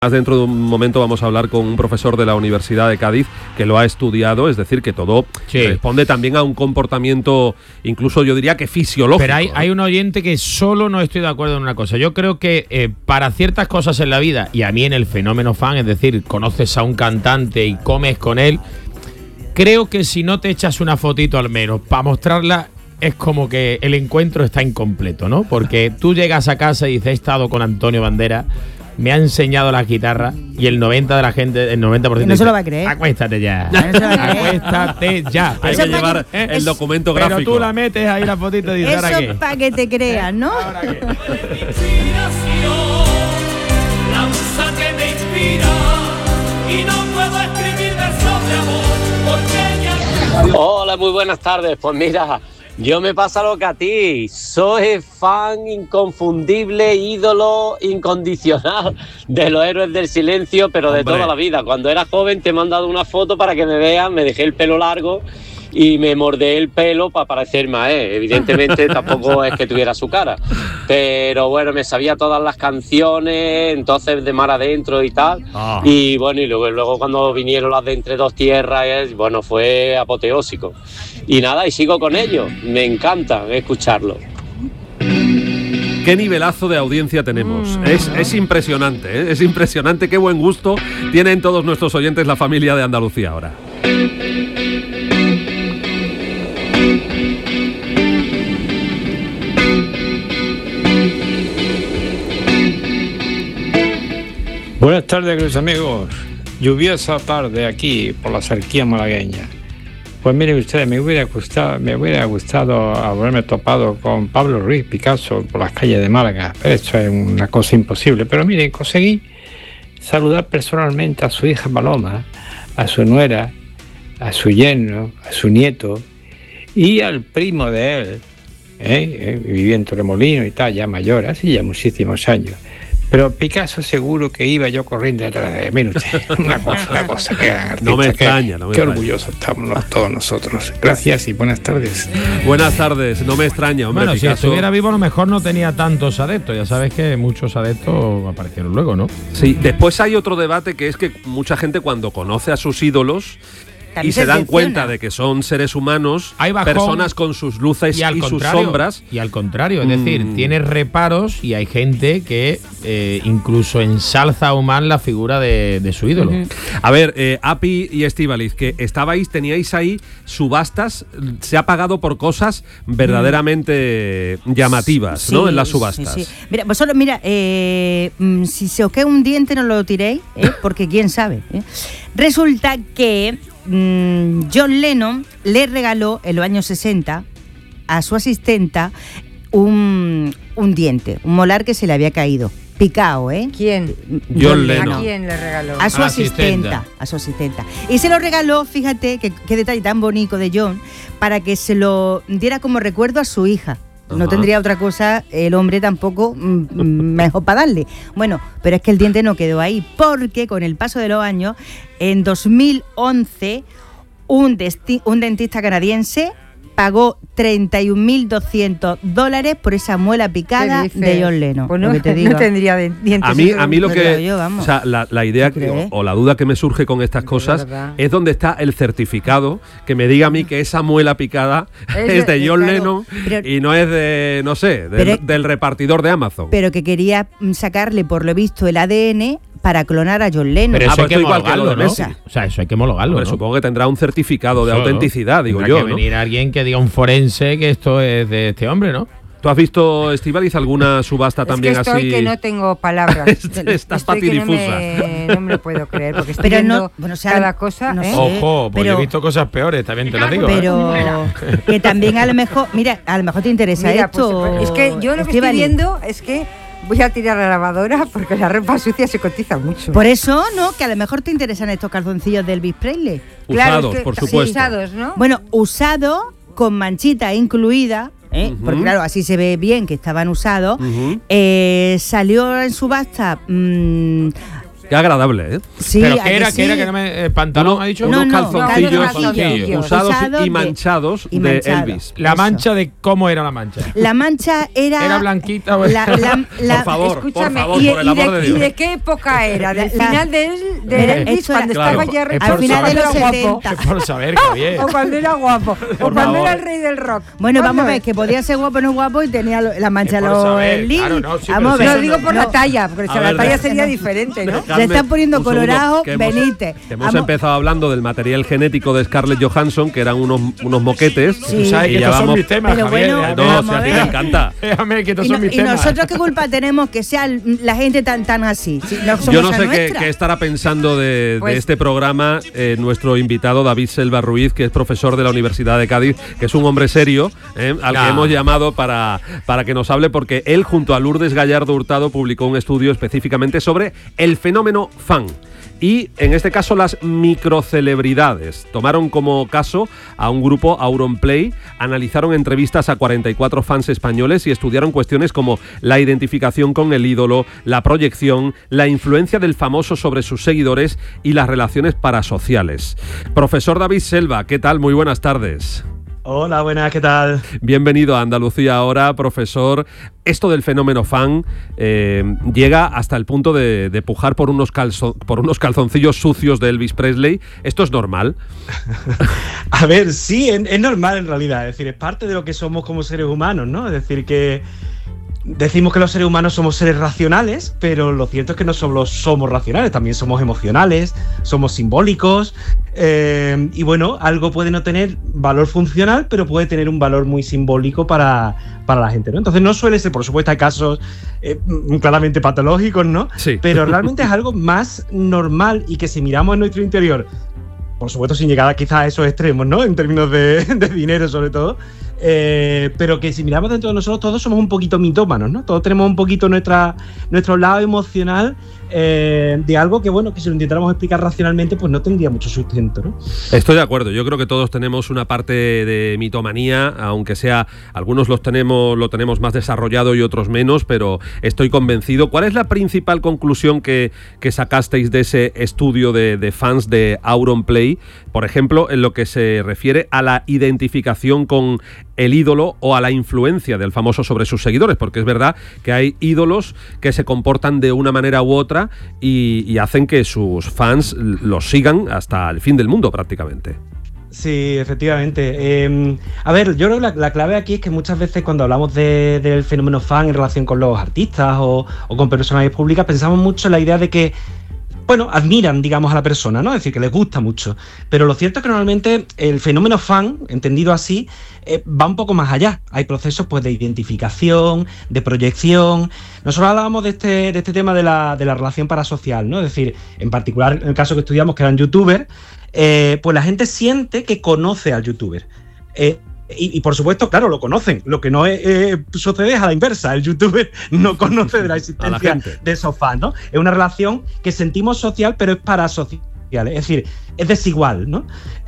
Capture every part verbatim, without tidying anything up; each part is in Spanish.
Dentro de un momento vamos a hablar con un profesor de la Universidad de Cádiz que lo ha estudiado, es decir, que todo sí. responde también a un comportamiento, incluso yo diría que fisiológico. Pero hay, hay un oyente que solo no estoy de acuerdo en una cosa. Yo creo que eh, para ciertas cosas en la vida, y a mí en el fenómeno fan, es decir, conoces a un cantante y comes con él, creo que si no te echas una fotito al menos para mostrarla, es como que el encuentro está incompleto, ¿no? Porque tú llegas a casa y dices, he estado con Antonio Banderas, me ha enseñado la guitarra y el noventa de la gente, el noventa por ciento no dice, se lo va a creer. Acuéstate ya. No se lo va a creer. Acuéstate ya. Hay que llevar que, el documento pero gráfico. Pero tú la metes ahí la fotito y dices, eso es para que te creas, ¿no? ¿Ahora qué? La musa que me inspira y no puedo escribir versos de amor porque ella... Hola, muy buenas tardes. Pues mira, yo me pasa lo que a ti, soy fan inconfundible, ídolo incondicional de los Héroes del Silencio, pero Hombre. de toda la vida. Cuando era joven te he mandado una foto para que me vean, me dejé el pelo largo y me mordé el pelo para parecerme a él. Evidentemente tampoco es que tuviera su cara, pero bueno, me sabía todas las canciones, entonces de mar adentro y tal, oh. y bueno, y luego, luego cuando vinieron las de Entre dos tierras, bueno, fue apoteósico. Y nada, y sigo con ellos, me encanta escucharlo. Qué nivelazo de audiencia tenemos. Mm. Es, es impresionante, ¿eh? Es impresionante, qué buen gusto tienen todos nuestros oyentes la familia de Andalucía ahora. Buenas tardes, queridos amigos. Lluviosa tarde aquí por la Sarquía malagueña. Pues miren ustedes, me hubiera gustado, me hubiera gustado haberme topado con Pablo Ruiz Picasso por las calles de Málaga, pero esto es una cosa imposible. Pero miren, conseguí saludar personalmente a su hija Paloma, a su nuera, a su yerno, a su nieto y al primo de él, ¿eh? Eh, vivía en Torremolinos y tal, ya mayor, así ya muchísimos años. Pero Picasso seguro que iba yo corriendo detrás de él. Mire usted, una cosa, una cosa que eran artistas. No me extraña, no me Qué extraña. orgullosos estamos todos nosotros. Gracias y buenas tardes. Buenas tardes, no me extraña, hombre. Bueno, Picasso, si estuviera vivo a lo mejor no tenía tantos adeptos. Ya sabes que muchos adeptos aparecieron luego, ¿no? Sí, después hay otro debate que es que mucha gente cuando conoce a sus ídolos y se, se dan cuenta de que son seres humanos, personas con sus luces y, y sus sombras. Y al contrario, es decir, mm. tiene reparos y hay gente que eh, incluso ensalza aún más la figura de, de su ídolo. Uh-huh. A ver, eh, Api y Estíbaliz, que estabais, teníais ahí subastas, se ha pagado por cosas verdaderamente mm. llamativas, sí, ¿no? En las subastas. Sí, sí. Mira, vosotros, mira, eh, si se os queda un diente no lo tiréis, ¿eh? Porque quién sabe. ¿eh? Resulta que John Lennon le regaló en los años sesenta a su asistenta un, un diente, un molar que se le había caído, picado, ¿eh? ¿Quién? John, John Lennon. ¿A quién le regaló? A su a asistenta, asistenta, a su asistenta. Y se lo regaló, fíjate, qué detalle tan bonito de John, para que se lo diera como recuerdo a su hija. No Ajá. tendría otra cosa el hombre tampoco mm, mejor para darle. Bueno, pero es que el diente no quedó ahí, porque con el paso de los años, en dos mil once, un, desti- un dentista canadiense pagó treinta y un mil doscientos dólares por esa muela picada de John Lennon. Pues no, te digo. no tendría dientes. A mí, a mí lo que... Yo, o sea, la, la idea que, o, o la duda que me surge con estas cosas es dónde está el certificado que me diga a mí que esa muela picada es, es de John claro, Lennon pero, y no es de, no sé, de, pero, del repartidor de Amazon. Pero que quería sacarle, por lo visto, el A D N para clonar a John Lennon. Pero eso ah, hay que homologarlo, ¿no? Messi. O sea, eso hay que homologarlo, Hombre, ¿no? Supongo que tendrá un certificado de eso, autenticidad, digo Tendrá yo, que ¿no? venir alguien que diga, un forense, que esto es de este hombre, ¿no? ¿Tú has visto, Estíbaliz, alguna subasta es también que estoy así? que no tengo palabras. Estás patidifusa. No me, no me lo puedo creer, porque estoy pero viendo no, bueno, o sea, cada cosa. No ¿eh? sé, Ojo, pues pero, yo he visto cosas peores, también te lo digo. Pero ¿eh? que también a lo mejor, mira, a lo mejor te interesa Mira, esto. Pues, es que yo lo que estoy viendo es que voy a tirar la lavadora porque la ropa sucia se cotiza mucho. Por eso, ¿no? Que a lo mejor te interesan estos calzoncillos del Elvis Presley. Usados, claro, es que, por supuesto. Sí, usados, ¿no? Bueno, usado con manchita incluida, ¿eh? Uh-huh. Porque claro, así se ve bien que estaban usados. Uh-huh. Eh, salió en subasta mmm, Qué agradable, ¿eh? Sí, ¿pero qué era? Sí. ¿Qué era? ¿Que no me, eh, pantalón, no, ha dicho? Unos no, calzoncillos, no, calzoncillos usados usado y manchados de, y de manchado. Elvis. La mancha de cómo era la mancha. La mancha era... Era blanquita. O la, la, la, por favor, escúchame, por favor, y, por el amor y de, de Dios. ¿Y de qué época era? ¿Del la, final de, de Elvis, cuando claro, estaba ya al final de los setenta? Es por saber, Javier. O cuando era guapo. O cuando era el rey del rock. Bueno, vamos a ver, que podía ser guapo o no guapo y tenía la mancha de los Elvis. Claro, no, sí, vamos a ver. Lo digo por no. la talla, porque A la ver, talla de, sería diferente, ¿no? Se están poniendo colorado, Benítez. Que hemos empezado hablando del material genético de Scarlett Johansson, que eran unos, unos moquetes. Sí. Tú sabes que estos son mis temas, pero Javier. Bueno, no, si a ti te encanta. Déjame que estos y, son no, mis y temas. nosotros qué culpa tenemos que sea la gente tan tan así. Si no Yo no sé qué, qué estará pensando de, pues, de este programa eh, nuestro invitado David Selva Ruiz, que es profesor de la Universidad de Cádiz, que es un hombre serio, eh, al nah. que hemos llamado para, para que nos hable, porque él junto a Lourdes Gallardo Hurtado publicó un estudio específicamente sobre el fenómeno fan. Y en este caso las microcelebridades. Tomaron como caso a un grupo Auronplay, analizaron entrevistas a cuarenta y cuatro fans españoles y estudiaron cuestiones como la identificación con el ídolo, la proyección, la influencia del famoso sobre sus seguidores y las relaciones parasociales. Profesor David Selva, ¿qué tal? Muy buenas tardes. Hola, buenas, ¿qué tal? Bienvenido a Andalucía Ahora, profesor. Esto del fenómeno fan eh, llega hasta el punto de, de pujar por unos, calzo, por unos calzoncillos sucios de Elvis Presley. ¿Esto es normal? A ver, sí, es, es normal en realidad. Es decir, es parte de lo que somos como seres humanos, ¿no? Es decir, que decimos que los seres humanos somos seres racionales, pero lo cierto es que no solo somos racionales, también somos emocionales, somos simbólicos, eh, y bueno, algo puede no tener valor funcional, pero puede tener un valor muy simbólico para, para la gente, ¿no? Entonces no suele ser, por supuesto hay casos eh, claramente patológicos, ¿no? Sí. Pero realmente es algo más normal y que si miramos en nuestro interior, por supuesto sin llegar quizás a esos extremos, ¿no? En términos de, de dinero sobre todo, Eh, pero que si miramos dentro de nosotros todos somos un poquito mitómanos, ¿no? Todos tenemos un poquito nuestra, nuestro lado emocional eh, de algo que, bueno, que si lo intentáramos explicar racionalmente, pues no tendría mucho sustento, ¿no? Estoy de acuerdo. Yo creo que todos tenemos una parte de mitomanía, aunque sea, algunos los tenemos, lo tenemos más desarrollado y otros menos, pero estoy convencido. ¿Cuál es la principal conclusión que, que sacasteis de ese estudio de, de fans de Auronplay? Por ejemplo, en lo que se refiere a la identificación con el ídolo o a la influencia del famoso sobre sus seguidores, porque es verdad que hay ídolos que se comportan de una manera u otra y, y hacen que sus fans los sigan hasta el fin del mundo prácticamente. Sí, efectivamente. Eh, a ver, yo creo que la, la clave aquí es que muchas veces cuando hablamos de, del fenómeno fan en relación con los artistas o, o con personalidades públicas, pensamos mucho en la idea de que, bueno, admiran, digamos, a la persona, ¿no? Es decir, que les gusta mucho. Pero lo cierto es que normalmente el fenómeno fan, entendido así, eh, va un poco más allá. Hay procesos, pues, de identificación, de proyección. Nosotros hablábamos de este, de este tema de la, de la relación parasocial, ¿no? Es decir, en particular, en el caso que estudiamos, que eran youtubers, eh, pues la gente siente que conoce al youtuber. Eh, Y, y por supuesto, claro, lo conocen. Lo que no es, eh, sucede es a la inversa. El youtuber no conoce de la existencia de esos fans, ¿no? Es una relación que sentimos social, pero es parasocial. Es decir, es desigual, ¿no?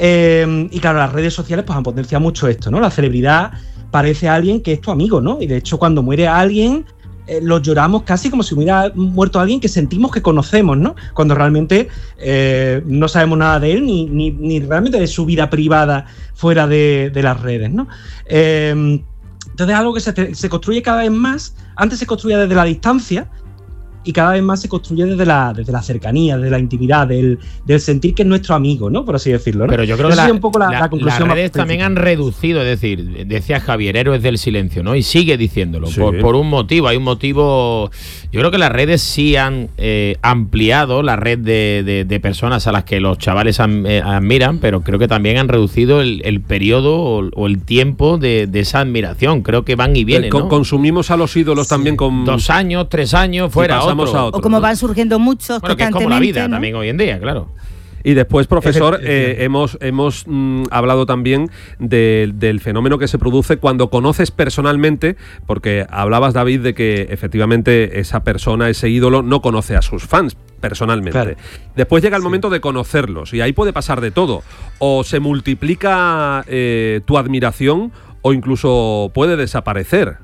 Eh, y claro, las redes sociales pues han potenciado mucho esto, ¿no? La celebridad parece a alguien que es tu amigo, ¿no? Y de hecho, cuando muere alguien, Eh, lo lloramos casi como si hubiera muerto alguien que sentimos que conocemos, ¿no? Cuando realmente eh, no sabemos nada de él ni, ni, ni realmente de su vida privada fuera de, de las redes, ¿no? Eh, entonces es algo que se, se construye cada vez más. Antes se construía desde la distancia y cada vez más se construye desde la, desde la cercanía, desde la intimidad, del, del sentir que es nuestro amigo, ¿no? Por así decirlo, ¿no? Pero yo creo que la, la, un poco la, la, la conclusión las redes también han reducido, es decir, decía Javier, héroes del silencio, ¿no? Y sigue diciéndolo, sí. por, por un motivo, hay un motivo. Yo creo que las redes sí han eh, ampliado la red de, de, de personas a las que los chavales am, eh, admiran, pero creo que también han reducido el, el periodo o, o el tiempo de, de esa admiración. Creo que van y vienen, Con, ¿no? Consumimos a los ídolos sí. también con... Dos años, tres años, fuera, otro. A otro, o como ¿no? van surgiendo muchos bueno, que es como la vida, ¿no? También hoy en día, claro. Y después, profesor, eh, hemos, hemos mm, hablado también de, del fenómeno que se produce cuando conoces personalmente, porque hablabas, David, de que efectivamente esa persona, ese ídolo, no conoce a sus fans personalmente. Claro. Después llega el sí. momento de conocerlos y ahí puede pasar de todo. O se multiplica eh, tu admiración o incluso puede desaparecer.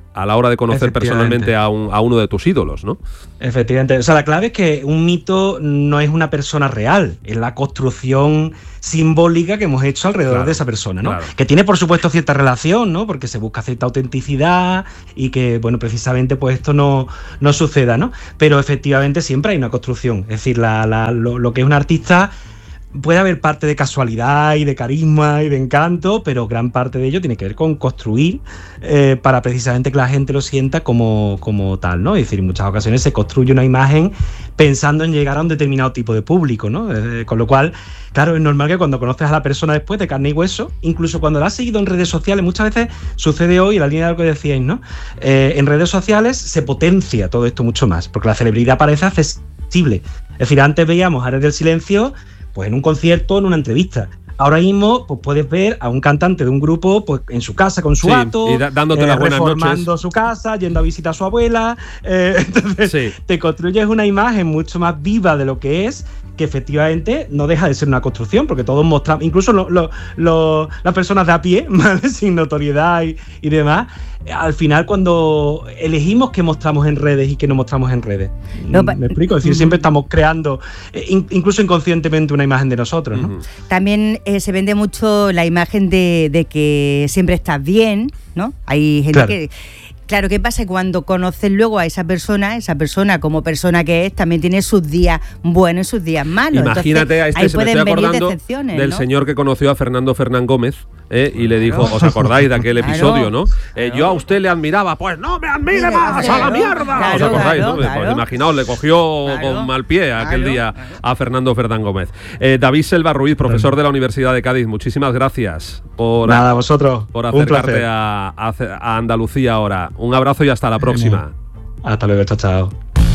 a la hora de conocer personalmente a, un, a uno de tus ídolos, ¿no? Efectivamente. O sea, la clave es que un mito no es una persona real, es la construcción simbólica que hemos hecho alrededor claro, de esa persona, ¿no? Claro. Que tiene, por supuesto, cierta relación, ¿no? Porque se busca cierta autenticidad y que, bueno, precisamente, pues esto no, no suceda, ¿no? Pero efectivamente siempre hay una construcción. Es decir, la, la, lo, lo que es un artista... Puede haber parte de casualidad y de carisma y de encanto, pero gran parte de ello tiene que ver con construir eh, para precisamente que la gente lo sienta como, como tal, ¿no? Es decir, en muchas ocasiones se construye una imagen pensando en llegar a un determinado tipo de público, ¿no? Eh, con lo cual, claro, es normal que cuando conoces a la persona después de carne y hueso, incluso cuando la has seguido en redes sociales, muchas veces sucede hoy, en la línea de lo que decíais, ¿no? Eh, en redes sociales se potencia todo esto mucho más, porque la celebridad parece accesible. Es decir, antes veíamos a Héroes del Silencio pues en un concierto, en una entrevista. Ahora mismo, pues puedes ver a un cantante de un grupo pues en su casa con su sí, gato, y da, dándote eh, las buenas reformando noches. su casa, yendo a visitar a su abuela. Eh, entonces, sí. te construyes una imagen mucho más viva de lo que es, que efectivamente no deja de ser una construcción, porque todos mostramos, incluso lo, lo, lo, las personas de a pie, ¿vale? Sin notoriedad y, y demás, al final cuando elegimos qué mostramos en redes y qué no mostramos en redes. No, ¿Me explico? Es decir, siempre estamos creando, eh, in, incluso inconscientemente, una imagen de nosotros, ¿no? Uh-huh. También eh, se vende mucho la imagen de, de que siempre estás bien, ¿no? Hay gente claro. que... Claro, ¿qué pasa? Cuando conoces luego a esa persona, esa persona como persona que es, también tiene sus días buenos y sus días malos. Imagínate, entonces, a este se me estoy acordando del ¿no? señor que conoció a Fernando Fernán Gómez eh, y le dijo, ¿os acordáis de aquel episodio, no? Eh, yo a usted le admiraba, pues no me admire más, a la mierda. Claro, ¿os acordáis, claro, no? Claro. Pues imaginaos, le cogió claro, con mal pie aquel claro, día claro. a Fernando Fernán Gómez. Eh, David Selva Ruiz, profesor de la Universidad de Cádiz, muchísimas gracias por, Nada, vosotros. por acercarte a, a, a Andalucía ahora. Un abrazo y hasta la próxima. Hasta luego, chao, chao.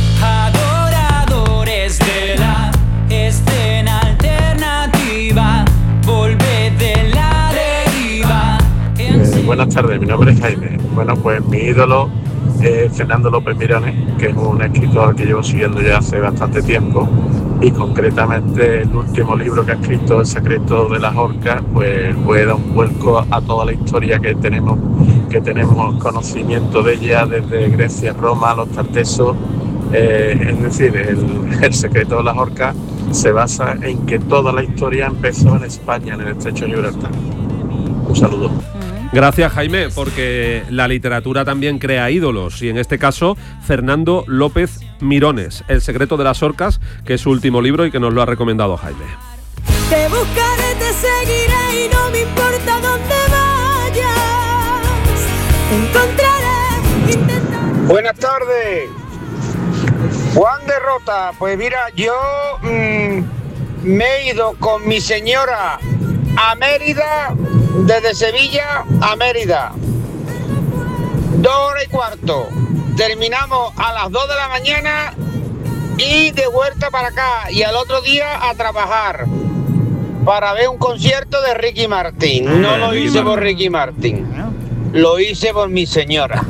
Adoradores de la escena alternativa, volve de la deriva. Eh, buenas tardes, mi nombre es Jaime. Bueno, pues mi ídolo es Fernando López Mirones, que es un escritor que llevo siguiendo ya hace bastante tiempo, y concretamente el último libro que ha escrito, El secreto de las orcas, pues puede dar un vuelco a toda la historia que tenemos que tenemos conocimiento de ella desde Grecia, Roma, los tartesos. Eh, es decir, el, el secreto de las orcas se basa en que toda la historia empezó en España, en el estrecho de Gibraltar. Un saludo. Gracias, Jaime, porque la literatura también crea ídolos, y en este caso Fernando López Mirones, El secreto de las orcas, que es su último libro y que nos lo ha recomendado Jaime. Te buscaré, te seguiré y no me importa dónde vayas, te encontraré, intentaré. Buenas tardes, Juan de Rota. Pues mira, yo mmm, me he ido con mi señora a Mérida, desde Sevilla a Mérida, dos horas y cuarto, terminamos a las dos de la mañana y de vuelta para acá, y al otro día a trabajar para ver un concierto de Ricky Martin. No lo hice por Ricky Martin, lo hice por mi señora.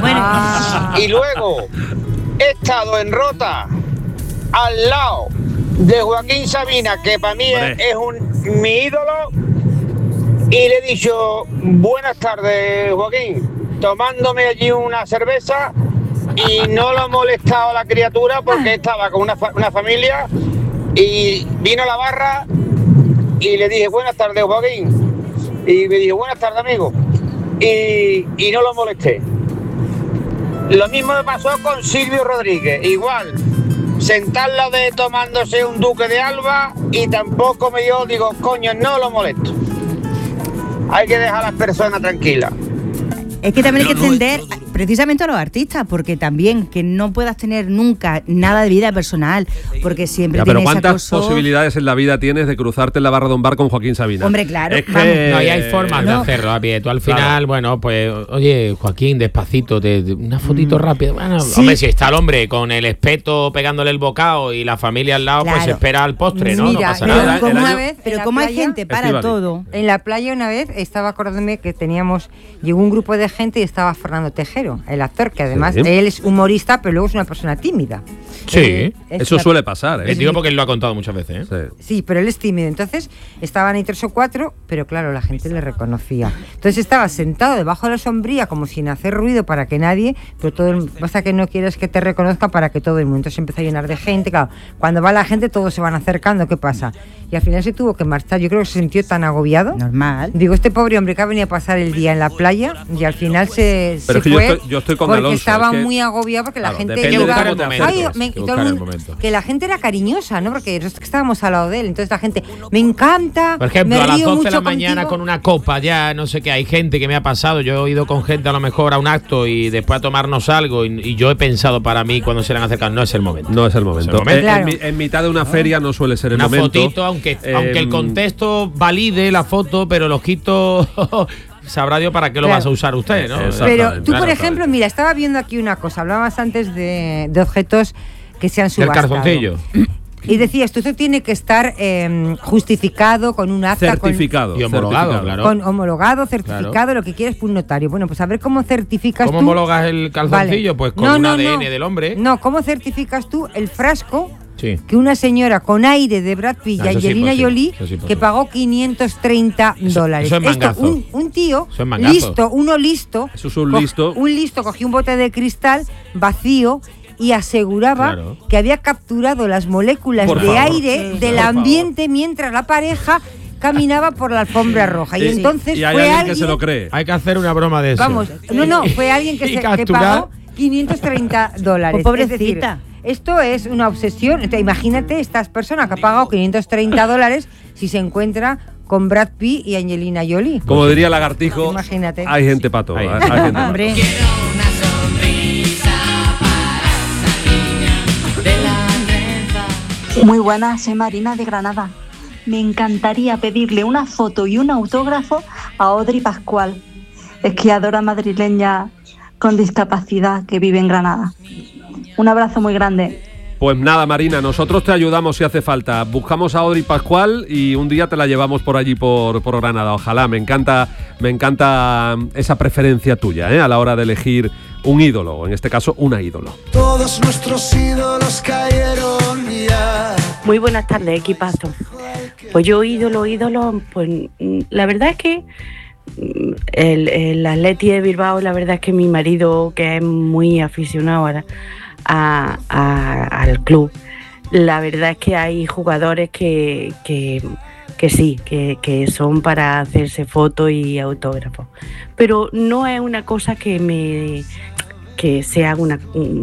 Y luego he estado en Rota al lado de Joaquín Sabina, que para mí es, es un, mi ídolo, y le he dicho buenas tardes, Joaquín, tomándome allí una cerveza, y no lo ha molestado a la criatura porque estaba con una, fa- una familia, y vino a la barra y le dije buenas tardes, Joaquín, y me dijo buenas tardes, amigo, y, y no lo molesté. Lo mismo me pasó con Silvio Rodríguez, igual, sentarla de tomándose un Duque de Alba, y tampoco me dio, digo, coño, no lo molesto. Hay que dejar a las personas tranquilas. Es que también hay que entender precisamente a los artistas, porque también que no puedas tener nunca nada de vida personal, porque siempre ya, tienes pero ¿cuántas acoso? posibilidades en la vida tienes de cruzarte en la barra de un bar con Joaquín Sabina? Hombre, claro. Es que... No, y hay formas no. de hacerlo a pie. Tú al final, claro. bueno, pues, oye, Joaquín, despacito, te, te, una fotito mm. rápida. Bueno, sí. Hombre, si está el hombre con el espeto pegándole el bocado y la familia al lado, claro. pues espera al postre, ¿no? Mira, no pasa pero nada. como el una año... vez, pero como hay gente para Estivali. todo. En la playa una vez estaba acordándome que teníamos, llegó un grupo de gente y estaba Fernando Tejero, el actor, que además sí. él es humorista, pero luego es una persona tímida. Sí, Eh, eso una- suele pasar, ¿eh? Les digo porque él lo ha contado muchas veces, ¿eh? Sí. Sí, pero él es tímido. Entonces estaban ahí tres o cuatro, pero claro, la gente le reconocía. Entonces estaba sentado debajo de la sombría como sin hacer ruido para que nadie, pero todo el, basta que no quieras que te reconozca para que todo el mundo. Entonces empieza a llenar de gente. Claro, cuando va la gente todos se van acercando. ¿Qué pasa? Y al final se tuvo que marchar. Yo creo que se sintió tan agobiado. Normal. Digo, este pobre hombre que ha venido a pasar el día en la playa y al final se, Pero se es que yo fue estoy- yo estoy con porque Alonso, estaba es que- muy agobiado porque Claro, la gente depende de iba- cómo te Ay, acerques, me- hay que y todo el buscar el mundo- momento. que la gente era cariñosa, ¿no? Porque nosotros que estábamos al lado de él, entonces la gente, me encanta, Por ejemplo, me a las río doce mucho de la mañana contigo. con una copa, ya no sé qué, hay gente que me ha pasado, yo he ido con gente a lo mejor a un acto y después a tomarnos algo y, y yo he pensado para mí cuando se le han acercado, no es el momento. No es el momento. momento. Eh, Claro. en, mi- en mitad de una feria no suele ser el Una momento. fotito, aunque, Eh, aunque el contexto valide la foto, pero el ojito sabrá Dios para qué lo Claro. vas a usar usted, ¿no? Exacto. Pero Exactamente, tú, por claro, ejemplo, mira, estaba viendo aquí una cosa, hablabas antes de, de objetos que se han El subastado. calzoncillo. Y decías, tú esto tiene que estar eh, justificado con un acta, con- certificado. Y homologado, certificado. claro. con homologado, certificado, lo que quieres por un notario. Bueno, pues a ver cómo certificas ¿Cómo tú. homologas el calzoncillo? Vale. Pues con No, un no, A D N no. del hombre. No, ¿cómo certificas tú el frasco Sí. que una señora con aire de Brad Pitt No, y eso sí es Angelina imposible, Jolie eso sí es que imposible. pagó quinientos treinta dólares? eso es Esto, mangazo. un, un tío Eso es mangazo. listo, uno listo, Eso es un co- listo. un listo cogió un bote de cristal vacío y aseguraba Claro. que había capturado las moléculas Por de favor. aire del Por ambiente mientras la pareja caminaba por la alfombra roja. Y Sí. entonces Y hay fue alguien alguien, que se lo cree. Hay que hacer una broma de eso. vamos, no, no, fue alguien que, Y se, que capturar. pagó quinientos treinta dólares. Pues Es decir, pobrecita. esto es una obsesión. Entonces, imagínate estas personas que ha pagado quinientos treinta dólares si se encuentra con Brad Pitt y Angelina Jolie. Como diría Lagartijo, Imagínate. hay gente para todo. Hay. Hay, hay gente pa' Hombre. Muy buenas, soy Marina de Granada. Me encantaría pedirle una foto y un autógrafo a Audrey Pascual, esquiadora madrileña con discapacidad que vive en Granada. Un abrazo muy grande. Pues nada, Marina, nosotros te ayudamos si hace falta. Buscamos a Audrey Pascual y un día te la llevamos por allí por, por Granada. Ojalá, me encanta, me encanta esa preferencia tuya, ¿eh? A la hora de elegir un ídolo, o en este caso una ídolo. Todos nuestros ídolos cayeron ya. Muy buenas tardes, equipazo. Pues yo ídolo, ídolo, pues mm, la verdad es que mm, el, el Atleti de Bilbao, la verdad es que mi marido, que es muy aficionado a, a- a- al club, la verdad es que hay jugadores que, que, que sí, que, que son para hacerse fotos y autógrafos. Pero no es una cosa que me que sea una,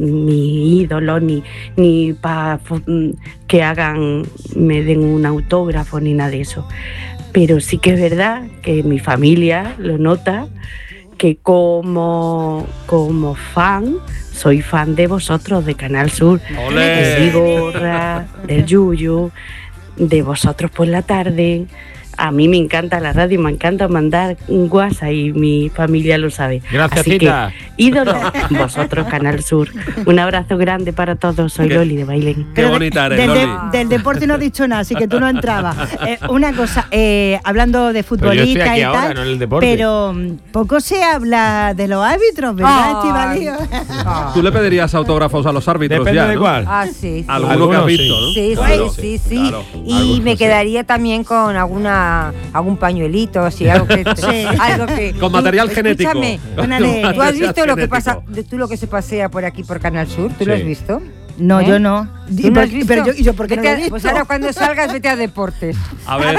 mi ídolo, ni, ni para que hagan, me den un autógrafo, ni nada de eso. Pero sí que es verdad que mi familia lo nota, que como, como fan, soy fan de vosotros, de Canal Sur, ¡Olé! de Vigorra, del Yuyu, de vosotros por la tarde. A mí me encanta la radio, me encanta mandar un WhatsApp y mi familia lo sabe. Gracias, Así Tita. que, ídolo, vosotros, Canal Sur. Un abrazo grande para todos. Soy Qué- Loli de Bailén. Qué Pero de- bonita eres, del, Loli. de- del deporte no has dicho nada, así que tú no entrabas. Eh, una cosa, eh, hablando de Pero yo estoy futbolista aquí y ahora, tal, no en el deporte. pero mm, poco se habla de los árbitros, ¿verdad, Ay. Estivali? Tú le pedirías autógrafos a los árbitros Depende ya, de ¿no? cuál. Ah, sí, sí. Alguno que Algunos has visto, sí. ¿no? Sí, Claro. sí, sí, sí. Claro. Y Algunos me sí. quedaría también con alguna algún pañuelito, así, algo que, Sí. algo que Con material tú- genético. escúchame, Con A Con D N. ¿tú has material visto lo que genético. pasa, de- tú lo que se pasea por aquí por Canal Sur? ¿Tú lo Sí. has visto? No, ¿Eh? yo no. ¿Tú ¿Y no por- has visto? Pero yo, ¿y yo por qué no Vete lo he a- visto? Pues ahora cuando salgas vete a deportes. A ver,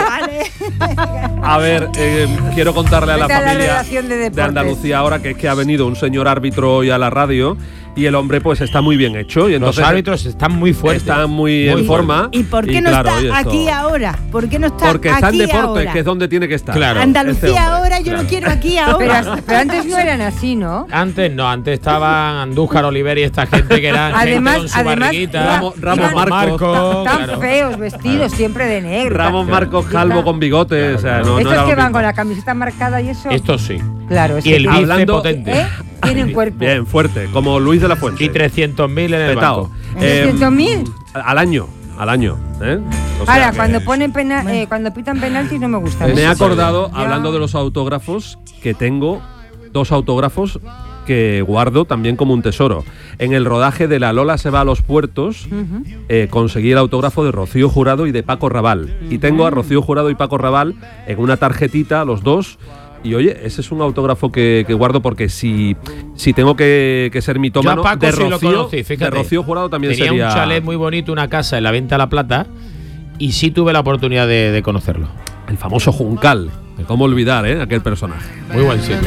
Vale. a ver, eh, quiero contarle a la Vete a la familia redacción de deportes. Andalucía ahora que es que ha venido un señor árbitro hoy a la radio y el hombre pues está muy bien hecho y entonces Los árbitros están muy fuertes. están muy, Muy en fuertes. forma. ¿Y por qué y no claro, está oye, esto- aquí ahora? ¿Por qué no está Porque está en aquí deportes, ahora? que es donde tiene que estar. Claro. Andalucía Ese hombre, ahora, yo claro. lo quiero aquí Pero, ahora. pero antes no eran así, ¿no? Antes no, antes estaban Andújar, Oliver y esta gente que eran Además- gente con su además, barriguita. Ramos- Ramos Iban- Marcos. Tan claro. feos, vestidos, siempre de negro. Ramón Marcos Calvo con bigote, o sea, no, no Estos era lo que van mismo. con la camiseta marcada y eso. Esto sí. Claro, es Y que el tienen- bice Hablando- potente. ¿Eh? Tienen cuerpo. Bien, fuerte, como Luis de la Fuente. Y trescientos mil en el Petao. banco. Eh, ¿trescientos mil? al año, al año. ¿eh? O sea Ahora, que- cuando ponen pena, eh, cuando pitan penaltis no me gusta. Me he acordado, Ya. hablando de los autógrafos, que tengo dos autógrafos que guardo también como un tesoro. En el rodaje de La Lola se va a los puertos, uh-huh. eh, conseguí el autógrafo de Rocío Jurado y de Paco Rabanne. Uh-huh. Y tengo a Rocío Jurado y Paco Rabanne en una tarjetita, los dos. Y oye, ese es un autógrafo que, que guardo porque si, si tengo que, que ser mitómano, de, sí Rocío, conocí, de Rocío Jurado también tenía sería... un chalet muy bonito, una casa en la Venta a la Plata, y sí tuve la oportunidad de, de conocerlo. El famoso Juncal, de cómo olvidar, ¿eh? Aquel personaje. Muy buen sitio.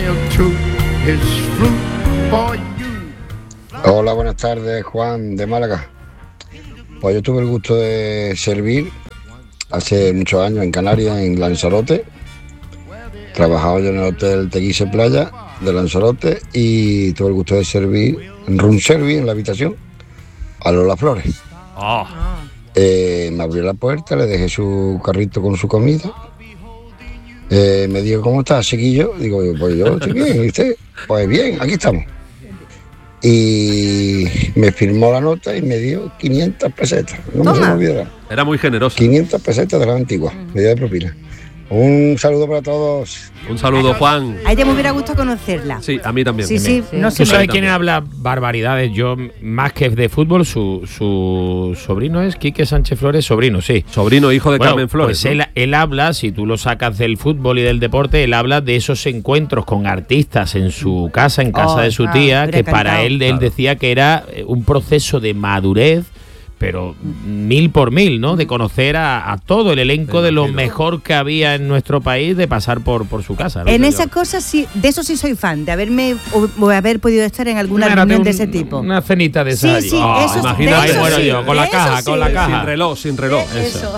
Hola, buenas tardes, Juan de Málaga. Pues yo tuve el gusto de servir hace muchos años en Canarias, en Lanzarote. Trabajaba yo en el Hotel Teguise Playa de Lanzarote y tuve el gusto de servir en room service, en la habitación, a Lola Flores. Oh. Eh, me abrió la puerta, le dejé su carrito con su comida. Eh, me dijo, ¿cómo estás, chiquillo? Digo, pues yo estoy bien, ¿y usted? Pues bien, aquí estamos. Y me firmó la nota y me dio quinientas pesetas. No me se me olvidará. Era muy generoso. quinientas pesetas de la antigua, me dio de propina. Un saludo para todos. Un saludo, Juan. A ella me hubiera gustado conocerla. Sí, a mí también. Sí, sí, sí. no sé. ¿Tú sabes quién habla barbaridades? Yo, más que de fútbol, su, su sobrino es Quique Sánchez Flores, sobrino, sí. Sobrino, hijo de bueno, Carmen Flores. Pues ¿no? él, él habla, si tú lo sacas del fútbol y del deporte, él habla de esos encuentros con artistas en su casa, en casa oh, de su ah, tía, que cantado. para él, él Claro. decía que era un proceso de madurez, pero mil por mil, ¿no? De conocer a, a todo el elenco de lo mejor que había en nuestro país, de pasar por, por su casa, ¿no? En esas cosas sí, de eso sí soy fan, de haberme o, o haber podido estar en alguna Mírate reunión un, de ese tipo. Una cenita de esas. Sí, sí, oh, eso, imagínate, de eso bueno, sí, yo, con la de caja, eso con sí. la caja. Sin reloj, sin reloj. Eso.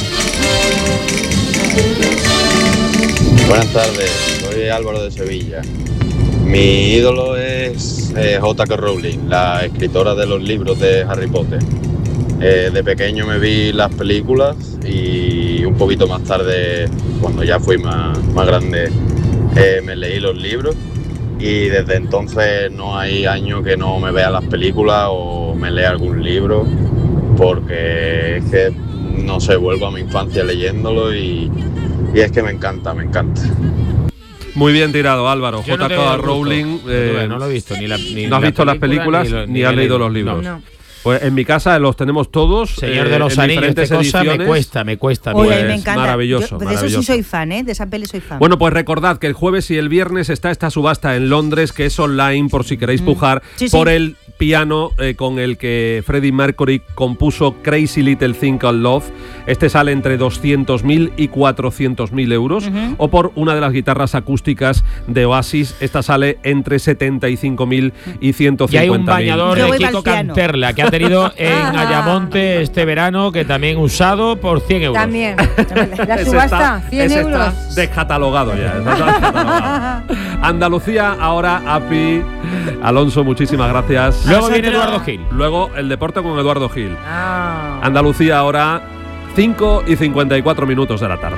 Buenas tardes, soy Álvaro de Sevilla. Mi ídolo es eh, J K Rowling, la escritora de los libros de Harry Potter. Eh, de pequeño me vi las películas y un poquito más tarde, cuando ya fui más, más grande, eh, me leí los libros y desde entonces no hay año que no me vea las películas o me lea algún libro, porque es que, no sé, vuelvo a mi infancia leyéndolo y, y es que me encanta, me encanta. Muy bien tirado, Álvaro. Yo no J K te Rowling. Eh, no lo he visto, ni la ni no has la visto las película, películas ni, lo, ni, ni has he leído leído los libros. No. Pues en mi casa los tenemos todos. Señor eh, de los en Anillos, diferentes esta cosa ediciones. me cuesta, me cuesta. Oye, Pues me encanta. maravilloso, Yo, pues de maravilloso. eso sí soy fan, ¿eh? De esa peli soy fan. Bueno, pues recordad que el jueves y el viernes está esta subasta en Londres, que es online, por si queréis pujar Sí, sí. por el piano eh, con el que Freddie Mercury compuso Crazy Little Thing Called Love. Este sale entre doscientos mil y cuatrocientos mil euros. Ujú. O por una de las guitarras acústicas de Oasis. Esta sale entre setenta y cinco mil y ciento Y hay un cincuenta mil. bañador Yo de voy Kiko pa'l piano. Canterla que ha tenido en Ayamonte este verano, que también usado por cien euros. También. La Ese subasta, está- cien ese euros. está descatalogado ya. ese está descatalogado. Andalucía, ahora API. Alonso, muchísimas gracias. Luego viene Eduardo Gil. Luego el deporte con Eduardo Gil. Ah. Andalucía, ahora cinco y cincuenta y cuatro minutos de la tarde.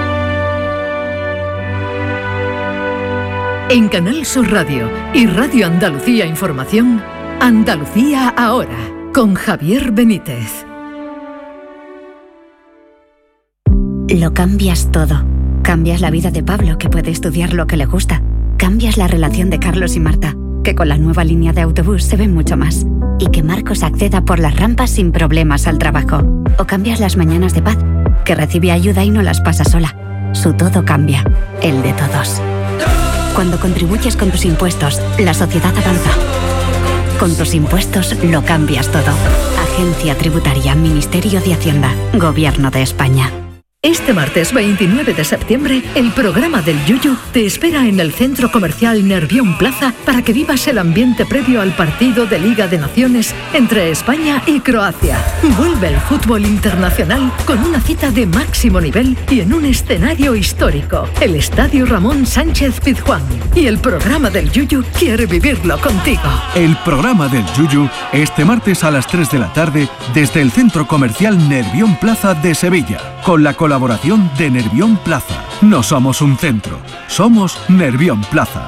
En Canal Sur Radio y Radio Andalucía Información, Andalucía ahora, con Javier Benítez. Lo cambias todo. Cambias la vida de Pablo, que puede estudiar lo que le gusta. Cambias la relación de Carlos y Marta, que con la nueva línea de autobús se ven mucho más. Y que Marcos acceda por las rampas sin problemas al trabajo. O cambias las mañanas de Paz, que recibe ayuda y no las pasa sola. Su todo cambia, el de todos. Cuando contribuyes con tus impuestos, la sociedad avanza. Con tus impuestos lo cambias todo. Agencia Tributaria, Ministerio de Hacienda, Gobierno de España. Este martes veintinueve de septiembre, el programa del Yuyu te espera en el Centro Comercial Nervión Plaza para que vivas el ambiente previo al partido de Liga de Naciones entre España y Croacia. Vuelve el fútbol internacional con una cita de máximo nivel y en un escenario histórico, el Estadio Ramón Sánchez Pizjuán. Y el programa del Yuyu quiere vivirlo contigo. El programa del Yuyu este martes a las tres de la tarde desde el Centro Comercial Nervión Plaza de Sevilla, con la colaboración de Nervión Plaza. No somos un centro, somos Nervión Plaza.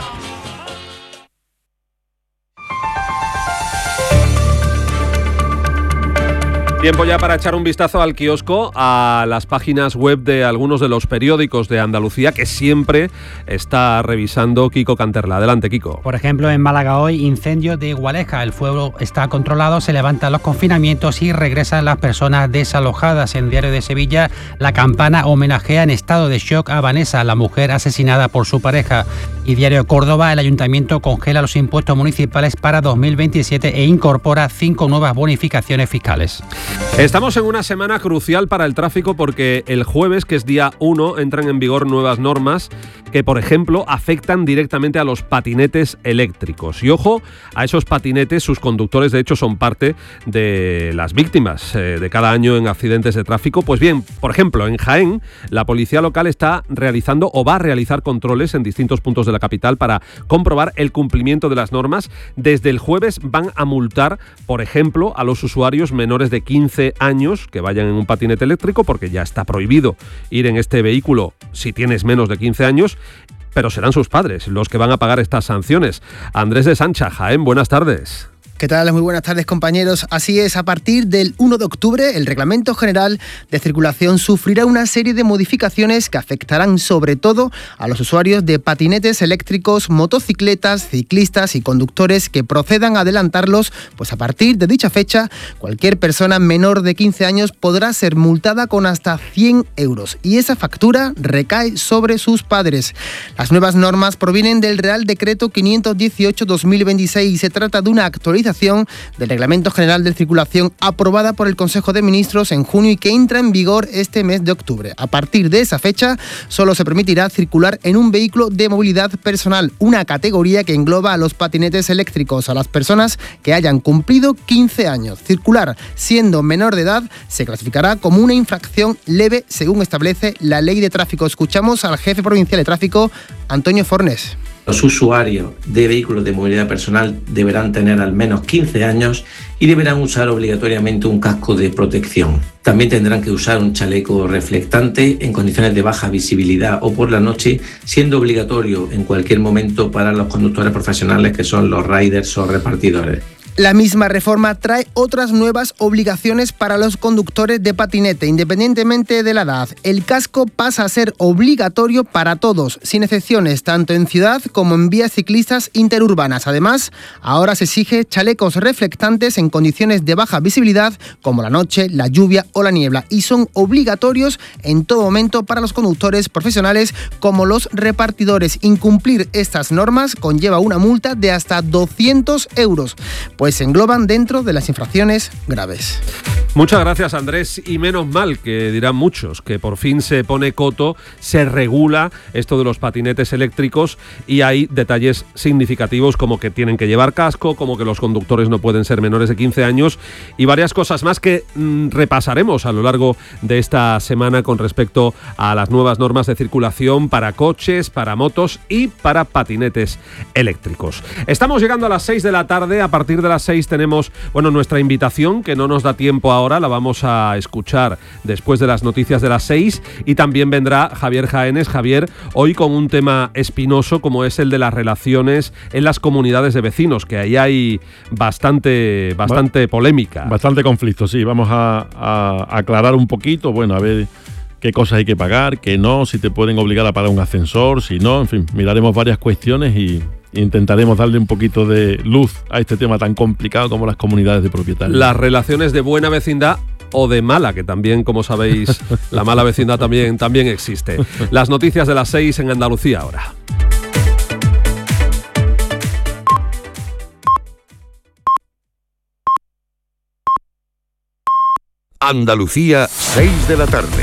Tiempo ya para echar un vistazo al kiosco, a las páginas web de algunos de los periódicos de Andalucía que siempre está revisando Kiko Canterla. Adelante, Kiko. Por ejemplo, en Málaga hoy, incendio de Igualeja. El fuego está controlado, se levantan los confinamientos y regresan las personas desalojadas. En Diario de Sevilla, La Campana homenajea en estado de shock a Vanessa, la mujer asesinada por su pareja. Y Diario de Córdoba, el Ayuntamiento congela los impuestos municipales para dos mil veintisiete e incorpora cinco nuevas bonificaciones fiscales. Estamos en una semana crucial para el tráfico porque el jueves, que es día uno, entran en vigor nuevas normas que, por ejemplo, afectan directamente a los patinetes eléctricos. Y ojo, a esos patinetes, sus conductores de hecho son parte de las víctimas eh, de cada año en accidentes de tráfico. Pues bien, por ejemplo, en Jaén, la policía local está realizando o va a realizar controles en distintos puntos de la capital para comprobar el cumplimiento de las normas. Desde el jueves van a multar, por ejemplo, a los usuarios menores de quince años que vayan en un patinete eléctrico, porque ya está prohibido ir en este vehículo si tienes menos de quince años, pero serán sus padres los que van a pagar estas sanciones. Andrés de Sancha, Jaén, buenas tardes. ¿Qué tal? Muy buenas tardes, compañeros. Así es, a partir del uno de octubre, el Reglamento General de Circulación sufrirá una serie de modificaciones que afectarán sobre todo a los usuarios de patinetes eléctricos, motocicletas, ciclistas y conductores que procedan a adelantarlos. Pues a partir de dicha fecha, cualquier persona menor de quince años podrá ser multada con hasta cien euros y esa factura recae sobre sus padres. Las nuevas normas provienen del Real Decreto quinientos dieciocho barra dos mil veintiséis y se trata de una actualización del Reglamento General de Circulación aprobada por el Consejo de Ministros en junio y que entra en vigor este mes de octubre. A partir de esa fecha, solo se permitirá circular en un vehículo de movilidad personal, una categoría que engloba a los patinetes eléctricos, a las personas que hayan cumplido quince años. Circular siendo menor de edad se clasificará como una infracción leve, según establece la Ley de Tráfico. Escuchamos al jefe provincial de tráfico, Antonio Fornés. Los usuarios de vehículos de movilidad personal deberán tener al menos quince años y deberán usar obligatoriamente un casco de protección. También tendrán que usar un chaleco reflectante en condiciones de baja visibilidad o por la noche, siendo obligatorio en cualquier momento para los conductores profesionales que son los riders o repartidores. La misma reforma trae otras nuevas obligaciones para los conductores de patinete, independientemente de la edad. El casco pasa a ser obligatorio para todos, sin excepciones, tanto en ciudad como en vías ciclistas interurbanas. Además, ahora se exige chalecos reflectantes en condiciones de baja visibilidad, como la noche, la lluvia o la niebla, y son obligatorios en todo momento para los conductores profesionales como los repartidores. Incumplir estas normas conlleva una multa de hasta doscientos euros. Pues se engloban dentro de las infracciones graves. Muchas gracias, Andrés, y menos mal, que dirán muchos, que por fin se pone coto, se regula esto de los patinetes eléctricos y hay detalles significativos como que tienen que llevar casco, como que los conductores no pueden ser menores de quince años y varias cosas más que mmm, repasaremos a lo largo de esta semana con respecto a las nuevas normas de circulación para coches, para motos y para patinetes eléctricos. Estamos llegando a las seis de la tarde, a partir de las seis tenemos, bueno, nuestra invitación, que no nos da tiempo ahora. Ahora la vamos a escuchar después de las noticias de las seis y también vendrá Javier Jaénes. Javier, hoy con un tema espinoso como es el de las relaciones en las comunidades de vecinos, que ahí hay bastante, bastante polémica. Bastante conflicto, sí. Vamos a, a aclarar un poquito, bueno, a ver qué cosas hay que pagar, qué no, si te pueden obligar a pagar un ascensor, si no, en fin, miraremos varias cuestiones y intentaremos darle un poquito de luz a este tema tan complicado como las comunidades de propietarios. Las relaciones de buena vecindad o de mala, que también, como sabéis, la mala vecindad también, también existe. Las noticias de las seis en Andalucía ahora. Andalucía, seis de la tarde.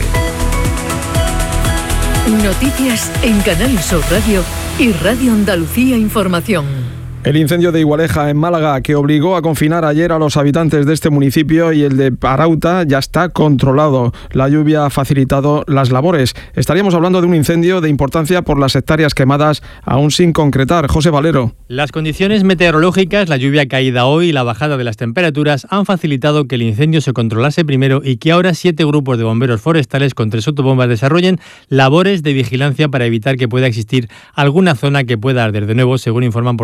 Noticias en Canal Sur Radio y Radio Andalucía Información. El incendio de Igualeja en Málaga, que obligó a confinar ayer a los habitantes de este municipio, y el de Arauta ya está controlado. La lluvia ha facilitado las labores. Estaríamos hablando de un incendio de importancia por las hectáreas quemadas, aún sin concretar. José Valero. Las condiciones meteorológicas, la lluvia caída hoy y la bajada de las temperaturas han facilitado que el incendio se controlase primero y que ahora siete grupos de bomberos forestales con tres autobombas desarrollen labores de vigilancia para evitar que pueda existir alguna zona que pueda arder de nuevo, según informan portavoces del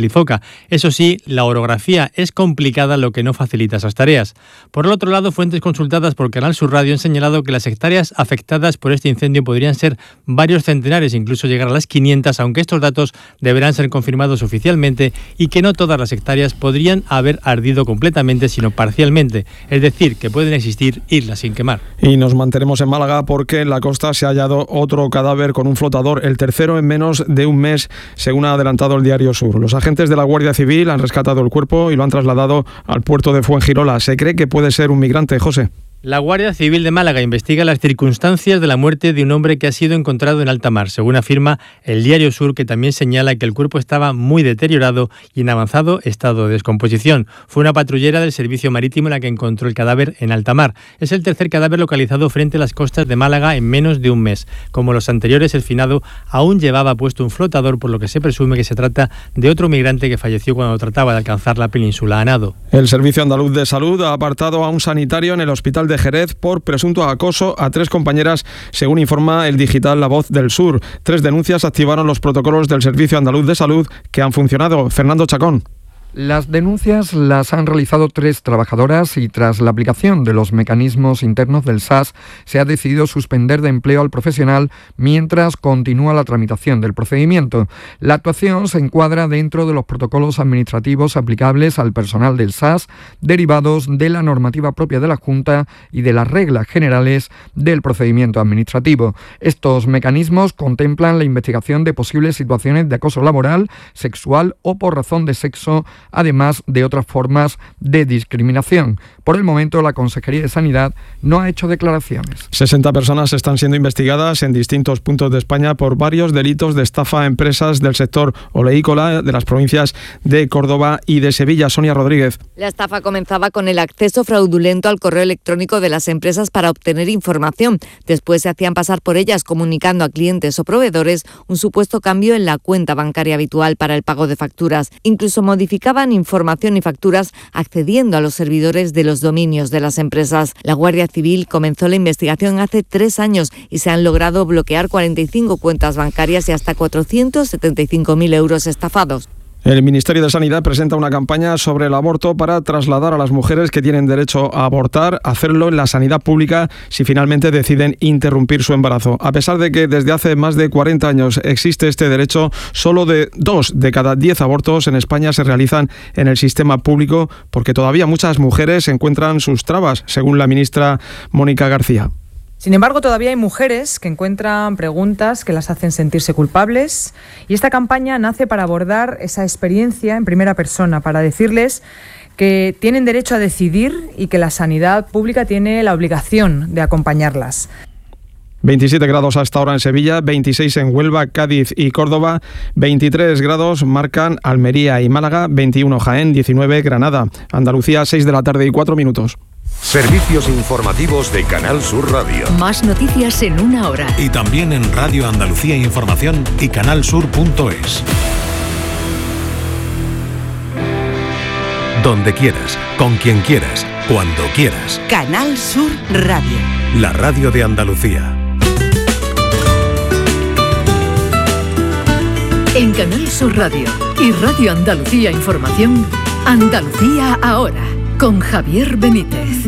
del IFOCA. Eso sí, la orografía es complicada, lo que no facilita esas tareas. Por el otro lado, fuentes consultadas por Canal Sur Radio han señalado que las hectáreas afectadas por este incendio podrían ser varios centenares, incluso llegar a las quinientas, aunque estos datos deberán ser confirmados oficialmente, y que no todas las hectáreas podrían haber ardido completamente, sino parcialmente, es decir, que pueden existir islas sin quemar. Y nos mantenemos en Málaga porque en la costa se ha hallado otro cadáver con un flotador, el tercero en menos de un mes, según ha adelantado el Diario Sur. Los agentes de la Guardia Civil han rescatado el cuerpo y lo han trasladado al puerto de Fuengirola. Se cree que puede ser un migrante, José. La Guardia Civil de Málaga investiga las circunstancias de la muerte de un hombre que ha sido encontrado en alta mar, según afirma el Diario Sur, que también señala que el cuerpo estaba muy deteriorado y en avanzado estado de descomposición. Fue una patrullera del Servicio Marítimo la que encontró el cadáver en alta mar. Es el tercer cadáver localizado frente a las costas de Málaga en menos de un mes. Como los anteriores, el finado aún llevaba puesto un flotador, por lo que se presume que se trata de otro migrante que falleció cuando trataba de alcanzar la península a nado. El Servicio Andaluz de Salud ha apartado a un sanitario en el hospital de Jerez por presunto acoso a tres compañeras, según informa el digital La Voz del Sur. Tres denuncias activaron los protocolos del Servicio Andaluz de Salud que han funcionado. Fernando Chacón. Las denuncias las han realizado tres trabajadoras y tras la aplicación de los mecanismos internos del S A S se ha decidido suspender de empleo al profesional mientras continúa la tramitación del procedimiento. La actuación se encuadra dentro de los protocolos administrativos aplicables al personal del S A S derivados de la normativa propia de la Junta y de las reglas generales del procedimiento administrativo. Estos mecanismos contemplan la investigación de posibles situaciones de acoso laboral, sexual o por razón de sexo, además de otras formas de discriminación. Por el momento, la Consejería de Sanidad no ha hecho declaraciones. sesenta personas están siendo investigadas en distintos puntos de España por varios delitos de estafa a empresas del sector oleícola de las provincias de Córdoba y de Sevilla. Sonia Rodríguez. La estafa comenzaba con el acceso fraudulento al correo electrónico de las empresas para obtener información. Después se hacían pasar por ellas comunicando a clientes o proveedores un supuesto cambio en la cuenta bancaria habitual para el pago de facturas. Incluso modificaban información y facturas accediendo a los servidores de los dominios de las empresas. La Guardia Civil comenzó la investigación hace tres años y se han logrado bloquear cuarenta y cinco cuentas bancarias y hasta cuatrocientos setenta y cinco mil euros estafados. El Ministerio de Sanidad presenta una campaña sobre el aborto para trasladar a las mujeres que tienen derecho a abortar, hacerlo en la sanidad pública si finalmente deciden interrumpir su embarazo. A pesar de que desde hace más de cuarenta años existe este derecho, solo de dos de cada diez abortos en España se realizan en el sistema público porque todavía muchas mujeres encuentran sus trabas, según la ministra Mónica García. Sin embargo, todavía hay mujeres que encuentran preguntas que las hacen sentirse culpables y esta campaña nace para abordar esa experiencia en primera persona, para decirles que tienen derecho a decidir y que la sanidad pública tiene la obligación de acompañarlas. veintisiete grados hasta ahora en Sevilla, veintiséis en Huelva, Cádiz y Córdoba, veintitrés grados marcan Almería y Málaga, veintiuno Jaén, diecinueve Granada. Andalucía, seis de la tarde y cuatro minutos. Servicios informativos de Canal Sur Radio. Más noticias en una hora. Y también en Radio Andalucía Información y canalsur punto es. Donde quieras, con quien quieras, cuando quieras. Canal Sur Radio. La radio de Andalucía. En Canal Sur Radio y Radio Andalucía Información, Andalucía ahora, con Javier Benítez.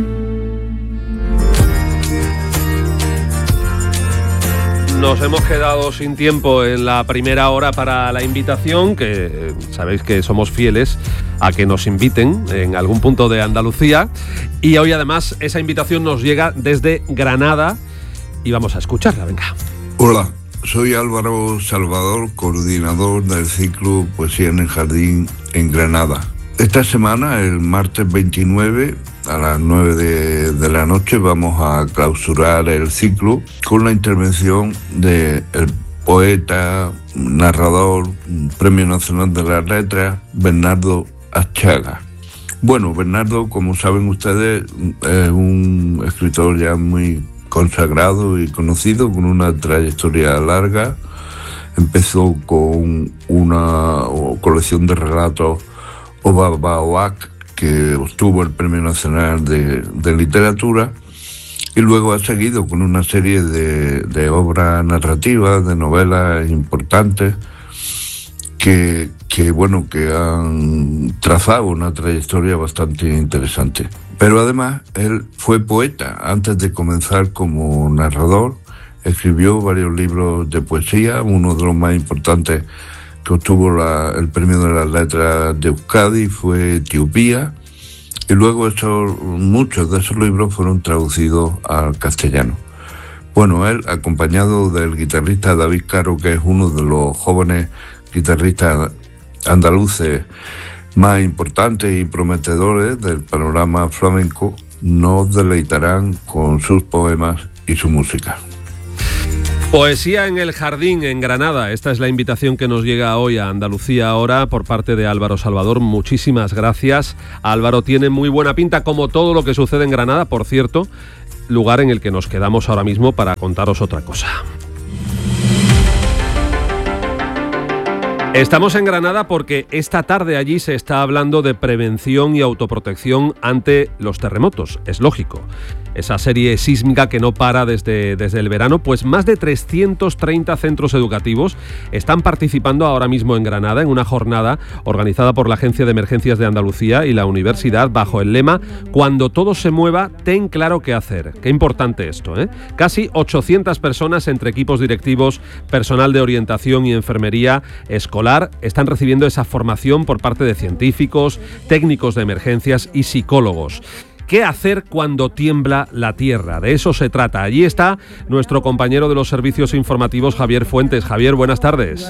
Nos hemos quedado sin tiempo en la primera hora para la invitación, que eh, sabéis que somos fieles a que nos inviten en algún punto de Andalucía. Y hoy además esa invitación nos llega desde Granada y vamos a escucharla, venga. Hola, soy Álvaro Salvador, coordinador del ciclo Poesía en el Jardín en Granada. Esta semana, el martes veintinueve, a las nueve de, de la noche, vamos a clausurar el ciclo con la intervención del poeta, narrador, Premio Nacional de las Letras, Bernardo Achaga. Bueno, Bernardo, como saben ustedes, es un escritor ya muy consagrado y conocido, con una trayectoria larga. Empezó con una colección de relatos Obabaoac, que obtuvo el Premio Nacional de, de Literatura, y luego ha seguido con una serie de, de obras narrativas, de novelas importantes, que, que, bueno, que han trazado una trayectoria bastante interesante. Pero además, él fue poeta. Antes de comenzar como narrador, escribió varios libros de poesía. Uno de los más importantes que obtuvo la, el premio de las letras de Euskadi fue Etiopía. Y luego esos, muchos de esos libros fueron traducidos al castellano. Bueno, él, acompañado del guitarrista David Caro, que es uno de los jóvenes guitarristas andaluces más importantes y prometedores del panorama flamenco, nos deleitarán con sus poemas y su música. Poesía en el Jardín, en Granada. Esta es la invitación que nos llega hoy a Andalucía Ahora por parte de Álvaro Salvador. Muchísimas gracias. Álvaro tiene muy buena pinta, como todo lo que sucede en Granada, por cierto, lugar en el que nos quedamos ahora mismo para contaros otra cosa. Estamos en Granada porque esta tarde allí se está hablando de prevención y autoprotección ante los terremotos. Es lógico. Esa serie sísmica que no para desde, desde el verano, pues más de trescientos treinta centros educativos están participando ahora mismo en Granada en una jornada organizada por la Agencia de Emergencias de Andalucía y la Universidad bajo el lema "Cuando todo se mueva, ten claro qué hacer". Qué importante esto, ¿eh? Casi ochocientas personas entre equipos directivos, personal de orientación y enfermería escolar están recibiendo esa formación por parte de científicos, técnicos de emergencias y psicólogos. ¿Qué hacer cuando tiembla la tierra? De eso se trata. Allí está nuestro compañero de los servicios informativos, Javier Fuentes. Javier, buenas tardes.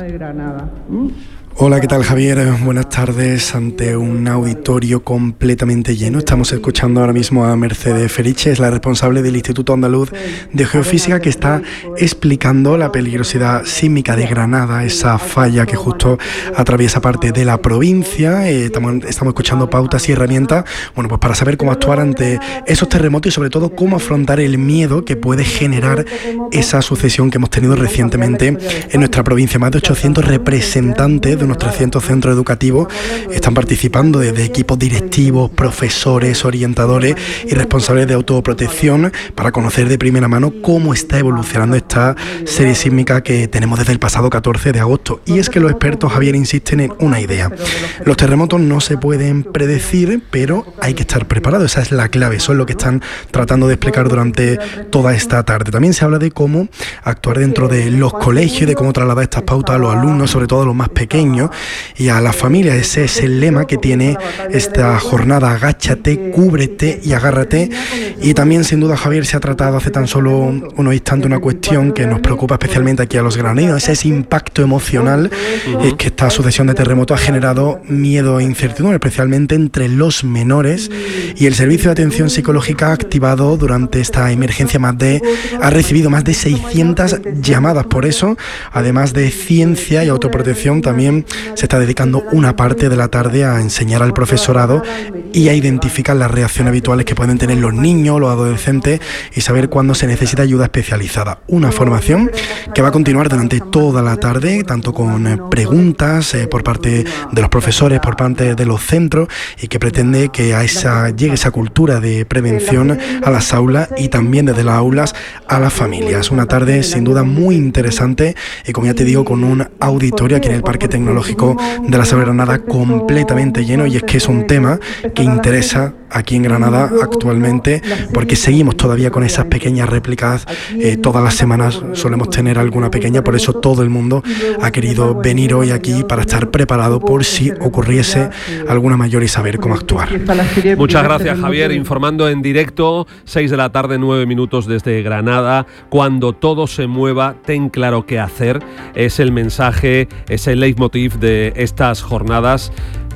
Hola, ¿qué tal, Javier? Buenas tardes. Ante un auditorio completamente lleno, estamos escuchando ahora mismo a Mercedes Feriche, es la responsable del Instituto Andaluz de Geofísica, que está explicando la peligrosidad sísmica de Granada, esa falla que justo atraviesa parte de la provincia. Eh, estamos, estamos escuchando pautas y herramientas, bueno, pues para saber cómo actuar ante esos terremotos y sobre todo cómo afrontar el miedo que puede generar esa sucesión que hemos tenido recientemente en nuestra provincia. Más de ochocientos representantes de unos trescientos centros educativos están participando, desde equipos directivos, profesores, orientadores y responsables de autoprotección, para conocer de primera mano cómo está evolucionando esta serie sísmica que tenemos desde el pasado catorce de agosto. Y es que los expertos, Javier, insisten en una idea: los terremotos no se pueden predecir, pero hay que estar preparados. Esa es la clave, eso es lo que están tratando de explicar durante toda esta tarde. También se habla de cómo actuar dentro de los colegios, de cómo trasladar estas pautas a los alumnos, sobre todo a los más pequeños, y a las familias. Ese es el lema que tiene esta jornada: agáchate, cúbrete y agárrate. Y también, sin duda, Javier, se ha tratado hace tan solo unos instantes una cuestión que nos preocupa especialmente aquí a los granadinos: ese, ese impacto emocional. Uh-huh. Es que esta sucesión de terremotos ha generado miedo e incertidumbre, especialmente entre los menores, y el Servicio de Atención Psicológica ha activado durante esta emergencia más de, ha recibido más de seiscientas llamadas. Por eso, además de ciencia y autoprotección, también se está dedicando una parte de la tarde a enseñar al profesorado y a identificar las reacciones habituales que pueden tener los niños, los adolescentes, y saber cuándo se necesita ayuda especializada. Una formación que va a continuar durante toda la tarde, tanto con preguntas eh, por parte de los profesores, por parte de los centros, y que pretende que a esa, llegue esa cultura de prevención a las aulas y también desde las aulas a las familias. Una tarde sin duda muy interesante y, como ya te digo, con un auditorio aquí en el Parque Tecnológico de la Sagrada Granada completamente lleno, y es que es un tema que interesa aquí en Granada actualmente, porque seguimos todavía con esas pequeñas réplicas. Eh, todas las semanas solemos tener alguna pequeña, por eso todo el mundo ha querido venir hoy aquí para estar preparado por si ocurriese alguna mayor y saber cómo actuar. Muchas gracias, Javier, informando en directo, seis de la tarde, nueve minutos desde Granada. Cuando todo se mueva, ten claro qué hacer. Es el mensaje, es el leitmotiv de estas jornadas.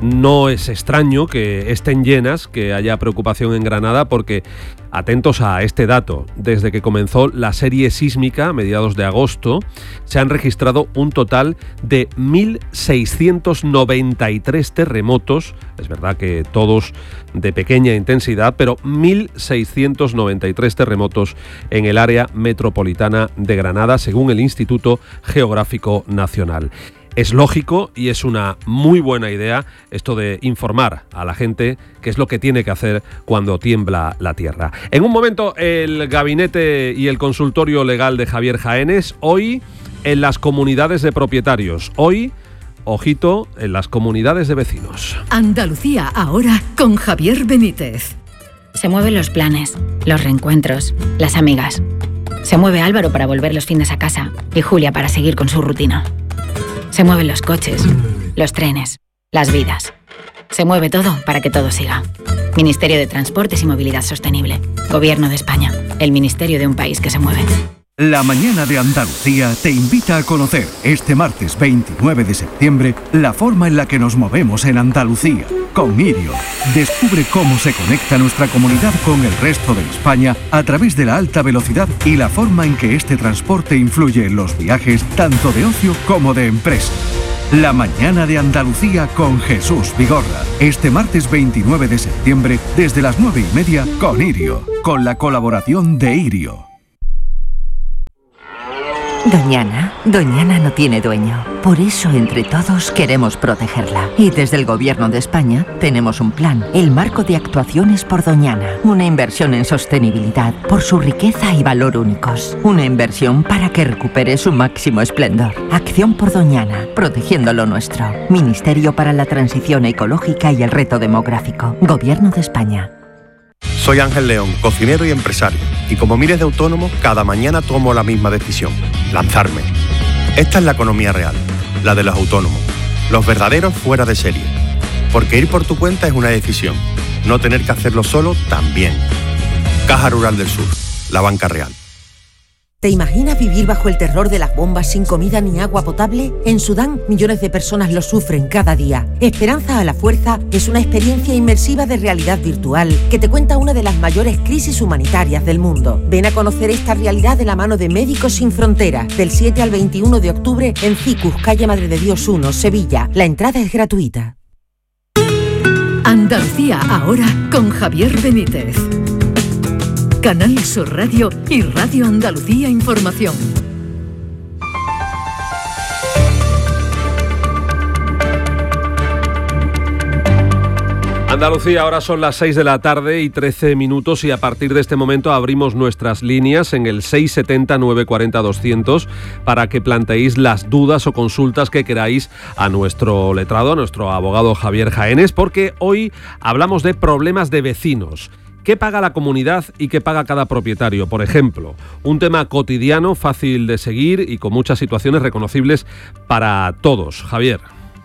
No es extraño que estén llenas, que haya preocupación en Granada, porque, atentos a este dato, desde que comenzó la serie sísmica a mediados de agosto, se han registrado un total de mil seiscientos noventa y tres terremotos, es verdad que todos de pequeña intensidad, pero mil seiscientos noventa y tres terremotos en el área metropolitana de Granada, según el Instituto Geográfico Nacional. Es lógico y es una muy buena idea esto de informar a la gente qué es lo que tiene que hacer cuando tiembla la tierra. En un momento, el gabinete y el consultorio legal de Javier Jaénes, hoy en las comunidades de propietarios. Hoy ojito, en las comunidades de vecinos. Andalucía ahora con Javier Benítez. Se mueven los planes, los reencuentros, las amigas. Se mueve Álvaro para volver los fines a casa y Julia para seguir con su rutina. Se mueven los coches, los trenes, las vidas. Se mueve todo para que todo siga. Ministerio de Transportes y Movilidad Sostenible. Gobierno de España. El ministerio de un país que se mueve. La mañana de Andalucía te invita a conocer este martes veintinueve de septiembre la forma en la que nos movemos en Andalucía. Con Irio, descubre cómo se conecta nuestra comunidad con el resto de España a través de la alta velocidad y la forma en que este transporte influye en los viajes tanto de ocio como de empresa. La mañana de Andalucía con Jesús Vigorra. Este martes veintinueve de septiembre desde las nueve y media con Irio, con la colaboración de Irio. Doñana, Doñana no tiene dueño. Por eso, entre todos, queremos protegerla. Y desde el Gobierno de España tenemos un plan, el Marco de Actuaciones por Doñana. Una inversión en sostenibilidad por su riqueza y valor únicos. Una inversión para que recupere su máximo esplendor. Acción por Doñana, protegiendo lo nuestro. Ministerio para la Transición Ecológica y el Reto Demográfico. Gobierno de España. Soy Ángel León, cocinero y empresario, y como miles de autónomos, cada mañana tomo la misma decisión, lanzarme. Esta es la economía real, la de los autónomos, los verdaderos fuera de serie. Porque ir por tu cuenta es una decisión, no tener que hacerlo solo también. Caja Rural del Sur, la banca real. ¿Te imaginas vivir bajo el terror de las bombas sin comida ni agua potable? En Sudán, millones de personas lo sufren cada día. Esperanza a la Fuerza es una experiencia inmersiva de realidad virtual que te cuenta una de las mayores crisis humanitarias del mundo. Ven a conocer esta realidad de la mano de Médicos Sin Fronteras, del siete al veintiuno de octubre en Cicus, calle Madre de Dios uno, Sevilla. La entrada es gratuita. Andalucía ahora con Javier Benítez. Canal Sur Radio y Radio Andalucía Información. Andalucía, ahora son las seis de la tarde y trece minutos y a partir de este momento abrimos nuestras líneas en el seis setenta, nueve cuarenta, doscientos para que planteéis las dudas o consultas que queráis a nuestro letrado, a nuestro abogado Javier Jaénes, porque hoy hablamos de problemas de vecinos. ¿Qué paga la comunidad y qué paga cada propietario? Por ejemplo, un tema cotidiano, fácil de seguir y con muchas situaciones reconocibles para todos. Javier.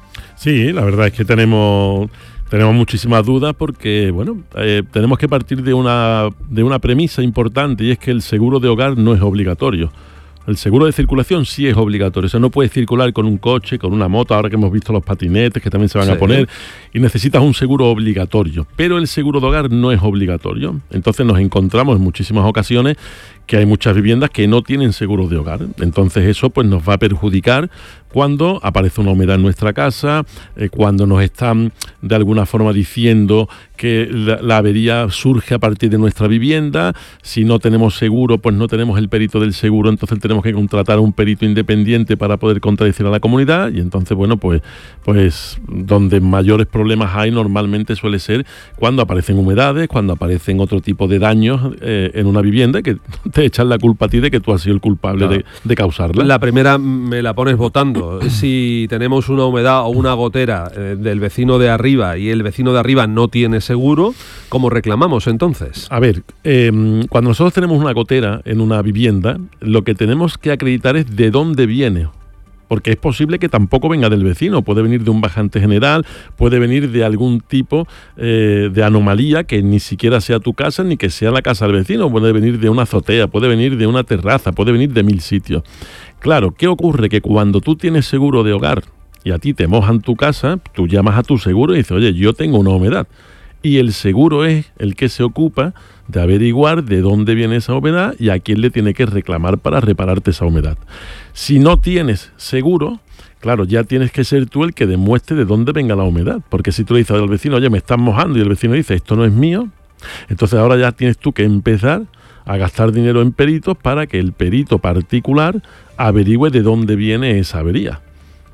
Sí, la verdad es que tenemos, tenemos muchísimas dudas porque, bueno, eh, tenemos que partir de una, de una premisa importante y es que el seguro de hogar no es obligatorio. El seguro de circulación sí es obligatorio, o sea, no puedes circular con un coche, con una moto, ahora que hemos visto los patinetes que también se van sí. a poner, y necesitas un seguro obligatorio, pero el seguro de hogar no es obligatorio. Entonces nos encontramos en muchísimas ocasiones que hay muchas viviendas que no tienen seguro de hogar, entonces eso pues nos va a perjudicar cuando aparece una humedad en nuestra casa, eh, cuando nos están de alguna forma diciendo que la, la avería surge a partir de nuestra vivienda. Si no tenemos seguro, pues no tenemos el perito del seguro, entonces tenemos que contratar a un perito independiente para poder contradecir a la comunidad, y entonces, bueno, pues, pues donde mayores problemas hay normalmente suele ser cuando aparecen humedades, cuando aparecen otro tipo de daños eh, en una vivienda que te echan la culpa a ti de que tú has sido el culpable claro. de, de causarla. La primera me la pones votando. Si tenemos una humedad o una gotera eh, del vecino de arriba y el vecino de arriba no tiene seguro, ¿cómo reclamamos entonces? A ver, eh, cuando nosotros tenemos una gotera en una vivienda, lo que tenemos que acreditar es de dónde viene. Porque es posible que tampoco venga del vecino, puede venir de un bajante general, puede venir de algún tipo eh, de anomalía que ni siquiera sea tu casa ni que sea la casa del vecino, puede venir de una azotea, puede venir de una terraza, puede venir de mil sitios. Claro, ¿qué ocurre? Que cuando tú tienes seguro de hogar y a ti te mojan tu casa, tú llamas a tu seguro y dices, oye, yo tengo una humedad. Y el seguro es el que se ocupa de averiguar de dónde viene esa humedad y a quién le tiene que reclamar para repararte esa humedad. Si no tienes seguro, claro, ya tienes que ser tú el que demuestre de dónde venga la humedad. Porque si tú le dices al vecino, oye, me estás mojando, y el vecino dice, esto no es mío, entonces ahora ya tienes tú que empezar a gastar dinero en peritos para que el perito particular averigüe de dónde viene esa avería.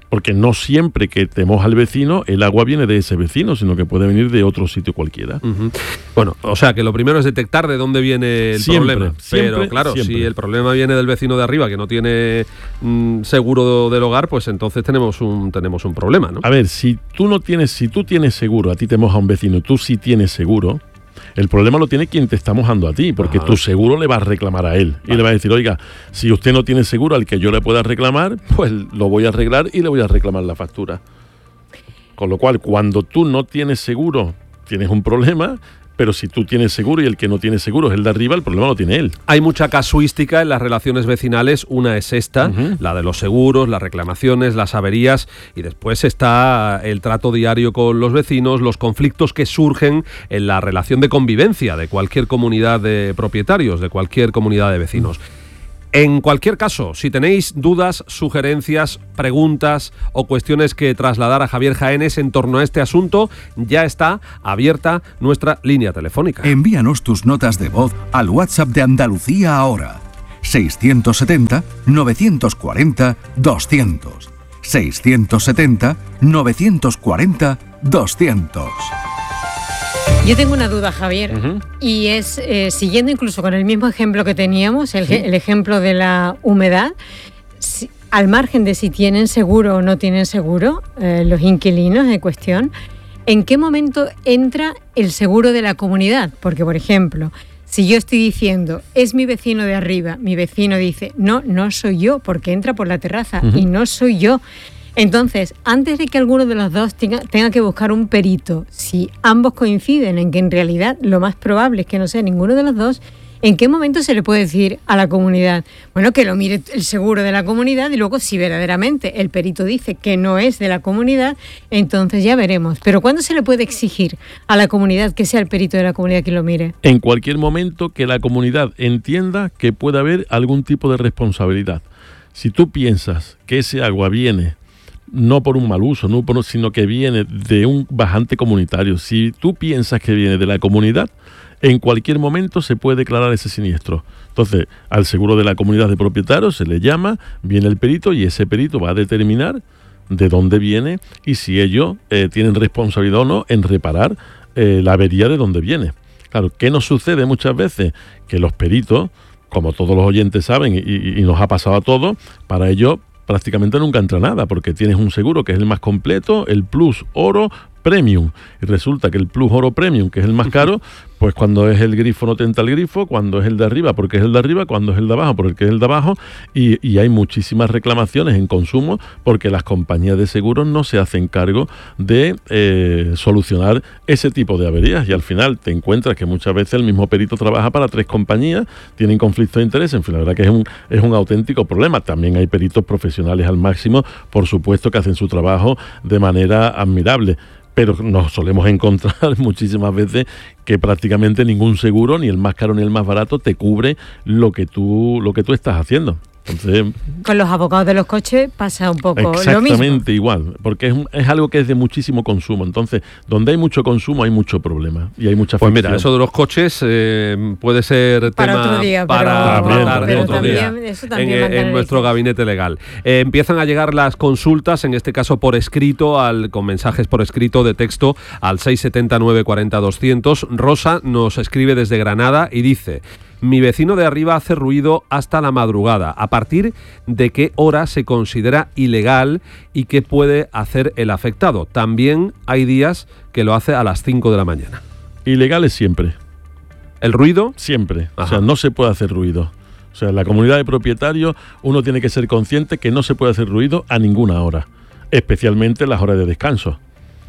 Porque no siempre que te moja el vecino, el agua viene de ese vecino, sino que puede venir de otro sitio cualquiera. Uh-huh. Bueno, o sea que lo primero es detectar de dónde viene el siempre, problema. Siempre, Pero claro, siempre. si el problema viene del vecino de arriba que no tiene mm, seguro del hogar, pues entonces tenemos un tenemos un problema, ¿no? A ver, si tú no tienes, si tú tienes seguro, a ti te moja un vecino, tú sí tienes seguro. El problema lo tiene quien te está mojando a ti, porque Ajá. tu seguro le va a reclamar a él. Vale. Y le va a decir, oiga, si usted no tiene seguro al que yo le pueda reclamar, pues lo voy a arreglar y le voy a reclamar la factura. Con lo cual, cuando tú no tienes seguro, tienes un problema, pero si tú tienes seguro y el que no tiene seguro es el de arriba, el problema lo tiene él. Hay mucha casuística en las relaciones vecinales. Una es esta, uh-huh. la de los seguros, las reclamaciones, las averías, y después está el trato diario con los vecinos, los conflictos que surgen en la relación de convivencia de cualquier comunidad de propietarios, de cualquier comunidad de vecinos. En cualquier caso, si tenéis dudas, sugerencias, preguntas o cuestiones que trasladar a Javier Jaénes en torno a este asunto, ya está abierta nuestra línea telefónica. Envíanos tus notas de voz al WhatsApp de Andalucía ahora. seiscientos setenta, novecientos cuarenta, doscientos. seiscientos setenta, novecientos cuarenta, doscientos. Yo tengo una duda, Javier, uh-huh. y es, eh, siguiendo incluso con el mismo ejemplo que teníamos, el, ¿Sí? el ejemplo de la humedad, si, al margen de si tienen seguro o no tienen seguro, eh, los inquilinos en cuestión, ¿en qué momento entra el seguro de la comunidad? Porque, por ejemplo, si yo estoy diciendo, es mi vecino de arriba, mi vecino dice, no, no soy yo, porque entra por la terraza, uh-huh. y no soy yo. Entonces, antes de que alguno de los dos tenga, tenga que buscar un perito, si ambos coinciden en que en realidad lo más probable es que no sea ninguno de los dos, ¿en qué momento se le puede decir a la comunidad, bueno, que lo mire el seguro de la comunidad y luego si verdaderamente el perito dice que no es de la comunidad, entonces ya veremos? Pero ¿cuándo se le puede exigir a la comunidad que sea el perito de la comunidad quien lo mire? En cualquier momento que la comunidad entienda que puede haber algún tipo de responsabilidad. Si tú piensas que ese agua viene no por un mal uso, no por, sino que viene de un bajante comunitario. Si tú piensas que viene de la comunidad, en cualquier momento se puede declarar ese siniestro. Entonces, al seguro de la comunidad de propietarios se le llama, viene el perito y ese perito va a determinar de dónde viene y si ellos eh, tienen responsabilidad o no en reparar eh, la avería de dónde viene. Claro, ¿qué nos sucede muchas veces? Que los peritos, como todos los oyentes saben y, y, y nos ha pasado a todos, para ellos prácticamente nunca entra nada, porque tienes un seguro que es el más completo, el Plus Oro Premium, y resulta que el Plus Oro Premium, que es el más caro, pues cuando es el grifo no te entra el grifo, cuando es el de arriba porque es el de arriba, cuando es el de abajo porque es el de abajo, y, y hay muchísimas reclamaciones en consumo porque las compañías de seguros no se hacen cargo de eh, solucionar ese tipo de averías, y al final te encuentras que muchas veces el mismo perito trabaja para tres compañías, tienen conflicto de interés, en fin, la verdad que es un, es un auténtico problema. También hay peritos profesionales al máximo, por supuesto, que hacen su trabajo de manera admirable, pero nos solemos encontrar muchísimas veces que prácticamente ningún seguro, ni el más caro ni el más barato, te cubre lo que tú, lo que tú estás haciendo. Entonces, con los abogados de los coches pasa un poco lo mismo. Exactamente igual, porque es, es algo que es de muchísimo consumo. Entonces, donde hay mucho consumo hay mucho problema y hay mucha Pues mira, eso de los coches eh, puede ser para tema otro día, para pero, tratar pero otro también, día eso también en, en nuestro gabinete legal. Eh, empiezan a llegar las consultas, en este caso por escrito, al con mensajes por escrito de texto al seis siete cero, nueve cuatro cero, doscientos. Rosa nos escribe desde Granada y dice: mi vecino de arriba hace ruido hasta la madrugada. ¿A partir de qué hora se considera ilegal y qué puede hacer el afectado? También hay días que lo hace a las cinco de la mañana. Ilegal es siempre. ¿El ruido? Siempre. Ajá. O sea, no se puede hacer ruido. O sea, en la comunidad de propietarios uno tiene que ser consciente que no se puede hacer ruido a ninguna hora, especialmente en las horas de descanso.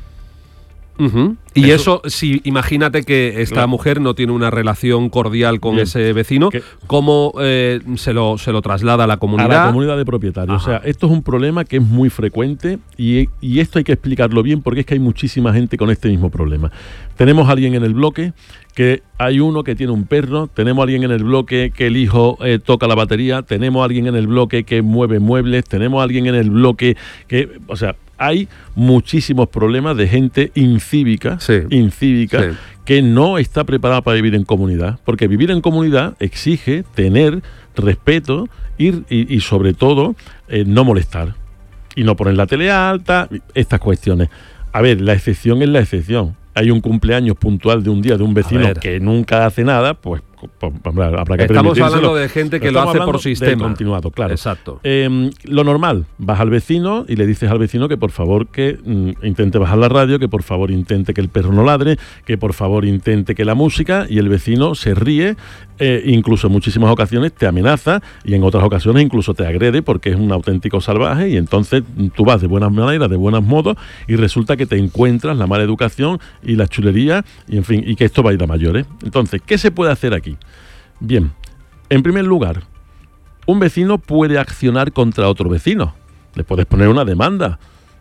Uh-huh. Y eso, eso, si imagínate que esta claro. mujer no tiene una relación cordial con Bien. ese vecino, ¿Qué? ¿cómo eh, se, lo, se lo traslada a la comunidad? A la comunidad de propietarios. Ajá. O sea, esto es un problema que es muy frecuente y, y esto hay que explicarlo bien porque es que hay muchísima gente con este mismo problema. Tenemos a alguien en el bloque que hay uno que tiene un perro, tenemos a alguien en el bloque que el hijo eh, toca la batería, tenemos a alguien en el bloque que mueve muebles, tenemos a alguien en el bloque que, o sea, hay muchísimos problemas de gente incívica, sí. incívica, sí. que no está preparada para vivir en comunidad, porque vivir en comunidad exige tener respeto y, y, y sobre todo, eh, no molestar. y no poner la tele alta, estas cuestiones. A ver, la excepción es la excepción. Hay un cumpleaños puntual de un día de un vecino que nunca hace nada, pues habrá que Estamos hablando de gente que lo hace por sistema. Continuado, claro. Exacto. Eh, lo normal, vas al vecino y le dices al vecino que por favor que mm, intente bajar la radio, que por favor intente que el perro no ladre, que por favor intente que la música, y el vecino se ríe, eh, incluso en muchísimas ocasiones te amenaza y en otras ocasiones incluso te agrede porque es un auténtico salvaje, y entonces tú vas de buenas maneras, de buenos modos, y resulta que te encuentras la mala educación y la chulería, y en fin, y que esto va a ir a mayores. Entonces, ¿qué se puede hacer aquí? Bien, en primer lugar, un vecino puede accionar contra otro vecino. Le puedes poner una demanda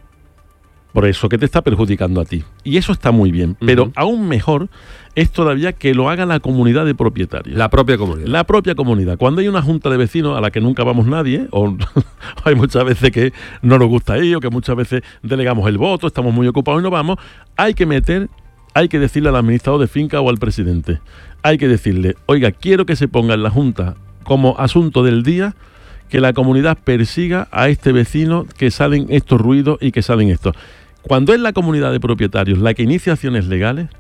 por eso que te está perjudicando a ti. Y eso está muy bien. Uh-huh. Pero aún mejor es todavía que lo haga la comunidad de propietarios. La propia comunidad. La propia comunidad. Cuando hay una junta de vecinos a la que nunca vamos nadie, o hay muchas veces que no nos gusta ir, o que muchas veces delegamos el voto, estamos muy ocupados y no vamos, hay que meter... Hay que decirle al administrador de finca o al presidente, hay que decirle, oiga, quiero que se ponga en la junta como asunto del día que la comunidad persiga a este vecino, que salen estos ruidos y que salen estos. Cuando es la comunidad de propietarios la que inicia acciones legales,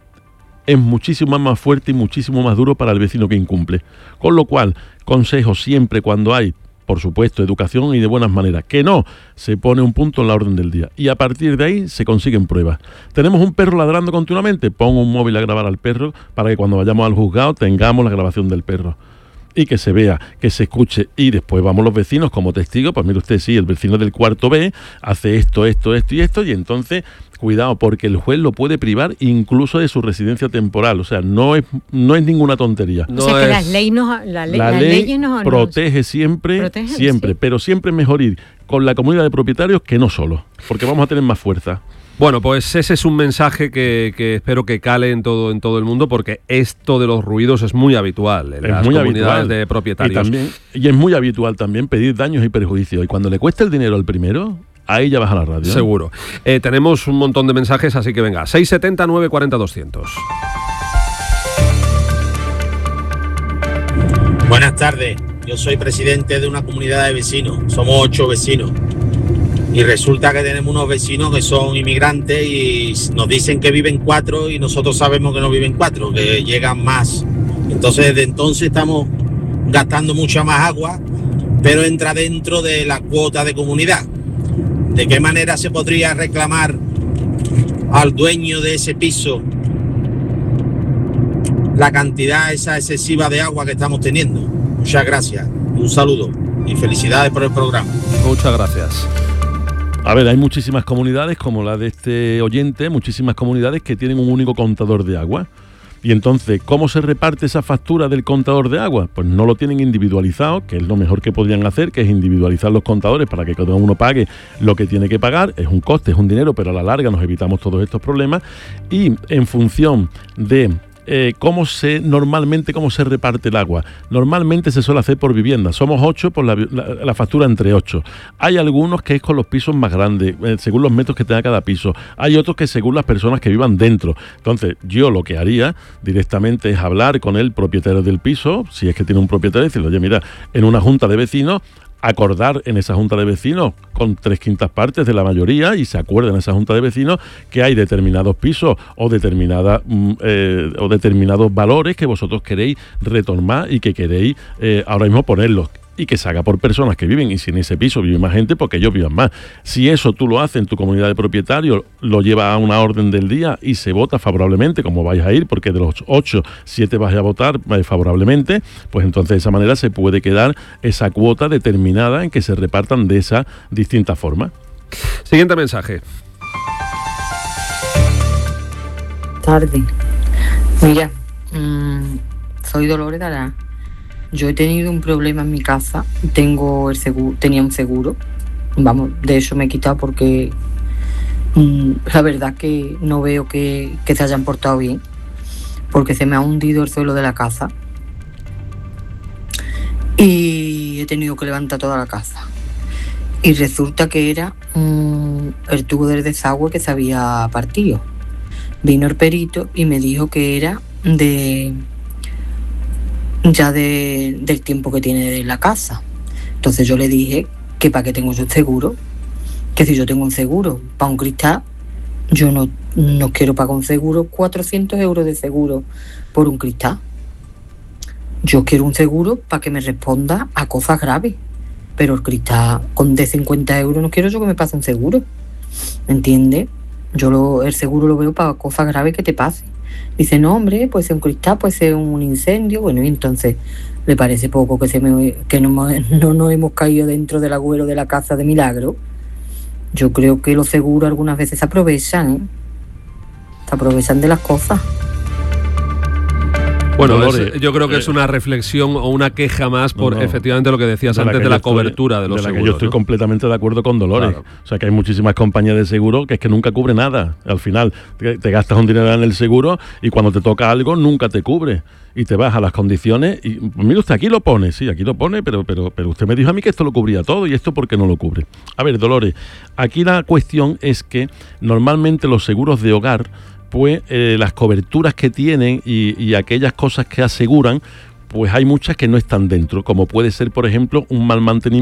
es muchísimo más fuerte y muchísimo más duro para el vecino que incumple. Con lo cual, consejo siempre cuando hay, por supuesto, educación y de buenas maneras, que no, se pone un punto en la orden del día y a partir de ahí se consiguen pruebas. ¿Tenemos un perro ladrando continuamente? Pongo un móvil a grabar al perro para que cuando vayamos al juzgado tengamos la grabación del perro y que se vea, que se escuche, y después vamos los vecinos como testigos. Pues mire usted, sí, el vecino del cuarto B hace esto, esto, esto y esto, y entonces cuidado, porque el juez lo puede privar incluso de su residencia temporal. O sea, no es no es ninguna tontería. No, o sea, que las leyes nos, la ley, la las ley leyes nos, protege siempre, protege, siempre, sí. Pero siempre es mejor ir con la comunidad de propietarios que no solo, porque vamos a tener más fuerza. Bueno, pues ese es un mensaje que, que espero que cale en todo en todo el mundo, porque esto de los ruidos es muy habitual en es las muy comunidades habitual. de propietarios. Y, también, y es muy habitual también pedir daños y perjuicios. Y cuando le cuesta el dinero al primero, ahí ya vas a la radio. Seguro. Eh, tenemos un montón de mensajes, así que venga, seis siete cero, nueve cuatro cero, doscientos. Buenas tardes, yo soy presidente de una comunidad de vecinos, somos ocho vecinos. Y resulta que tenemos unos vecinos que son inmigrantes y nos dicen que viven cuatro y nosotros sabemos que no viven cuatro, que llegan más. Entonces, desde entonces estamos gastando mucha más agua, pero entra dentro de la cuota de comunidad. ¿De qué manera se podría reclamar al dueño de ese piso la cantidad esa excesiva de agua que estamos teniendo? Muchas gracias, un saludo y felicidades por el programa. Muchas gracias. A ver, hay muchísimas comunidades, como la de este oyente, muchísimas comunidades que tienen un único contador de agua. Y entonces, ¿cómo se reparte esa factura del contador de agua? Pues no lo tienen individualizado, que es lo mejor que podrían hacer, que es individualizar los contadores para que cada uno pague lo que tiene que pagar. Es un coste, es un dinero, pero a la larga nos evitamos todos estos problemas. Y en función de... Eh, cómo se normalmente cómo se reparte el agua. Normalmente se suele hacer por vivienda. Somos ocho, por la, la, la factura entre ocho. Hay algunos que es con los pisos más grandes, eh, según los metros que tenga cada piso. Hay otros que según las personas que vivan dentro. Entonces, yo lo que haría directamente es hablar con el propietario del piso, si es que tiene un propietario, y decirle, oye, mira, en una junta de vecinos, acordar en esa junta de vecinos con tres quintas partes de la mayoría, y se acuerda en esa junta de vecinos que hay determinados pisos o determinadas eh, o determinados valores que vosotros queréis retomar y que queréis eh, ahora mismo ponerlos, y que se haga por personas que viven, y si en ese piso vive más gente, porque ellos vivan más. Si eso tú lo haces en tu comunidad de propietarios, lo lleva a una orden del día y se vota favorablemente, como vais a ir, porque de los ocho, siete vais a votar favorablemente, pues entonces de esa manera se puede quedar esa cuota determinada en que se repartan de esa distinta forma. Siguiente mensaje. Tarde. Mira, mmm, soy Dolores Dará. Yo he tenido un problema en mi casa, tengo el seguro, tenía un seguro, vamos, de eso me he quitado porque mmm, la verdad que no veo que, que se hayan portado bien, porque se me ha hundido el suelo de la casa y he tenido que levantar toda la casa. Y resulta que era mmm, el tubo del desagüe que se había partido. Vino el perito y me dijo que era de... ya de, del tiempo que tiene la casa. Entonces yo le dije que para qué tengo yo seguro, Que si yo tengo un seguro para un cristal, yo no, no quiero pagar un seguro, cuatrocientos euros de seguro por un cristal. Yo quiero un seguro para que me responda a cosas graves. Pero el cristal con de cincuenta euros no quiero yo que me pase un seguro. ¿Me entiendes? Yo lo, el seguro lo veo para cosas graves que te pase. Dice, no, hombre, puede ser un cristal, puede ser un incendio. Bueno, y entonces le parece poco que, se me, que no, no nos hemos caído dentro del agujero de la casa de milagro. Yo creo que los seguros algunas veces se aprovechan, ¿eh? Se aprovechan de las cosas. Bueno, es, yo creo que es una reflexión o una queja más por no, no. efectivamente lo que decías de antes de la cobertura de los de la seguros. Que yo estoy ¿no? completamente de acuerdo con Dolores. Claro. O sea, que hay muchísimas compañías de seguro que es que nunca cubre nada. Al final te, te gastas un dinero en el seguro y cuando te toca algo nunca te cubre. Y te vas a las condiciones y, mire usted, aquí lo pone, sí, aquí lo pone, pero, pero, pero usted me dijo a mí que esto lo cubría todo y esto ¿por qué no lo cubre? A ver, Dolores, aquí la cuestión es que normalmente los seguros de hogar, pues eh, las coberturas que tienen y, y aquellas cosas que aseguran, pues hay muchas que no están dentro, como puede ser, por ejemplo, un mal mantenimiento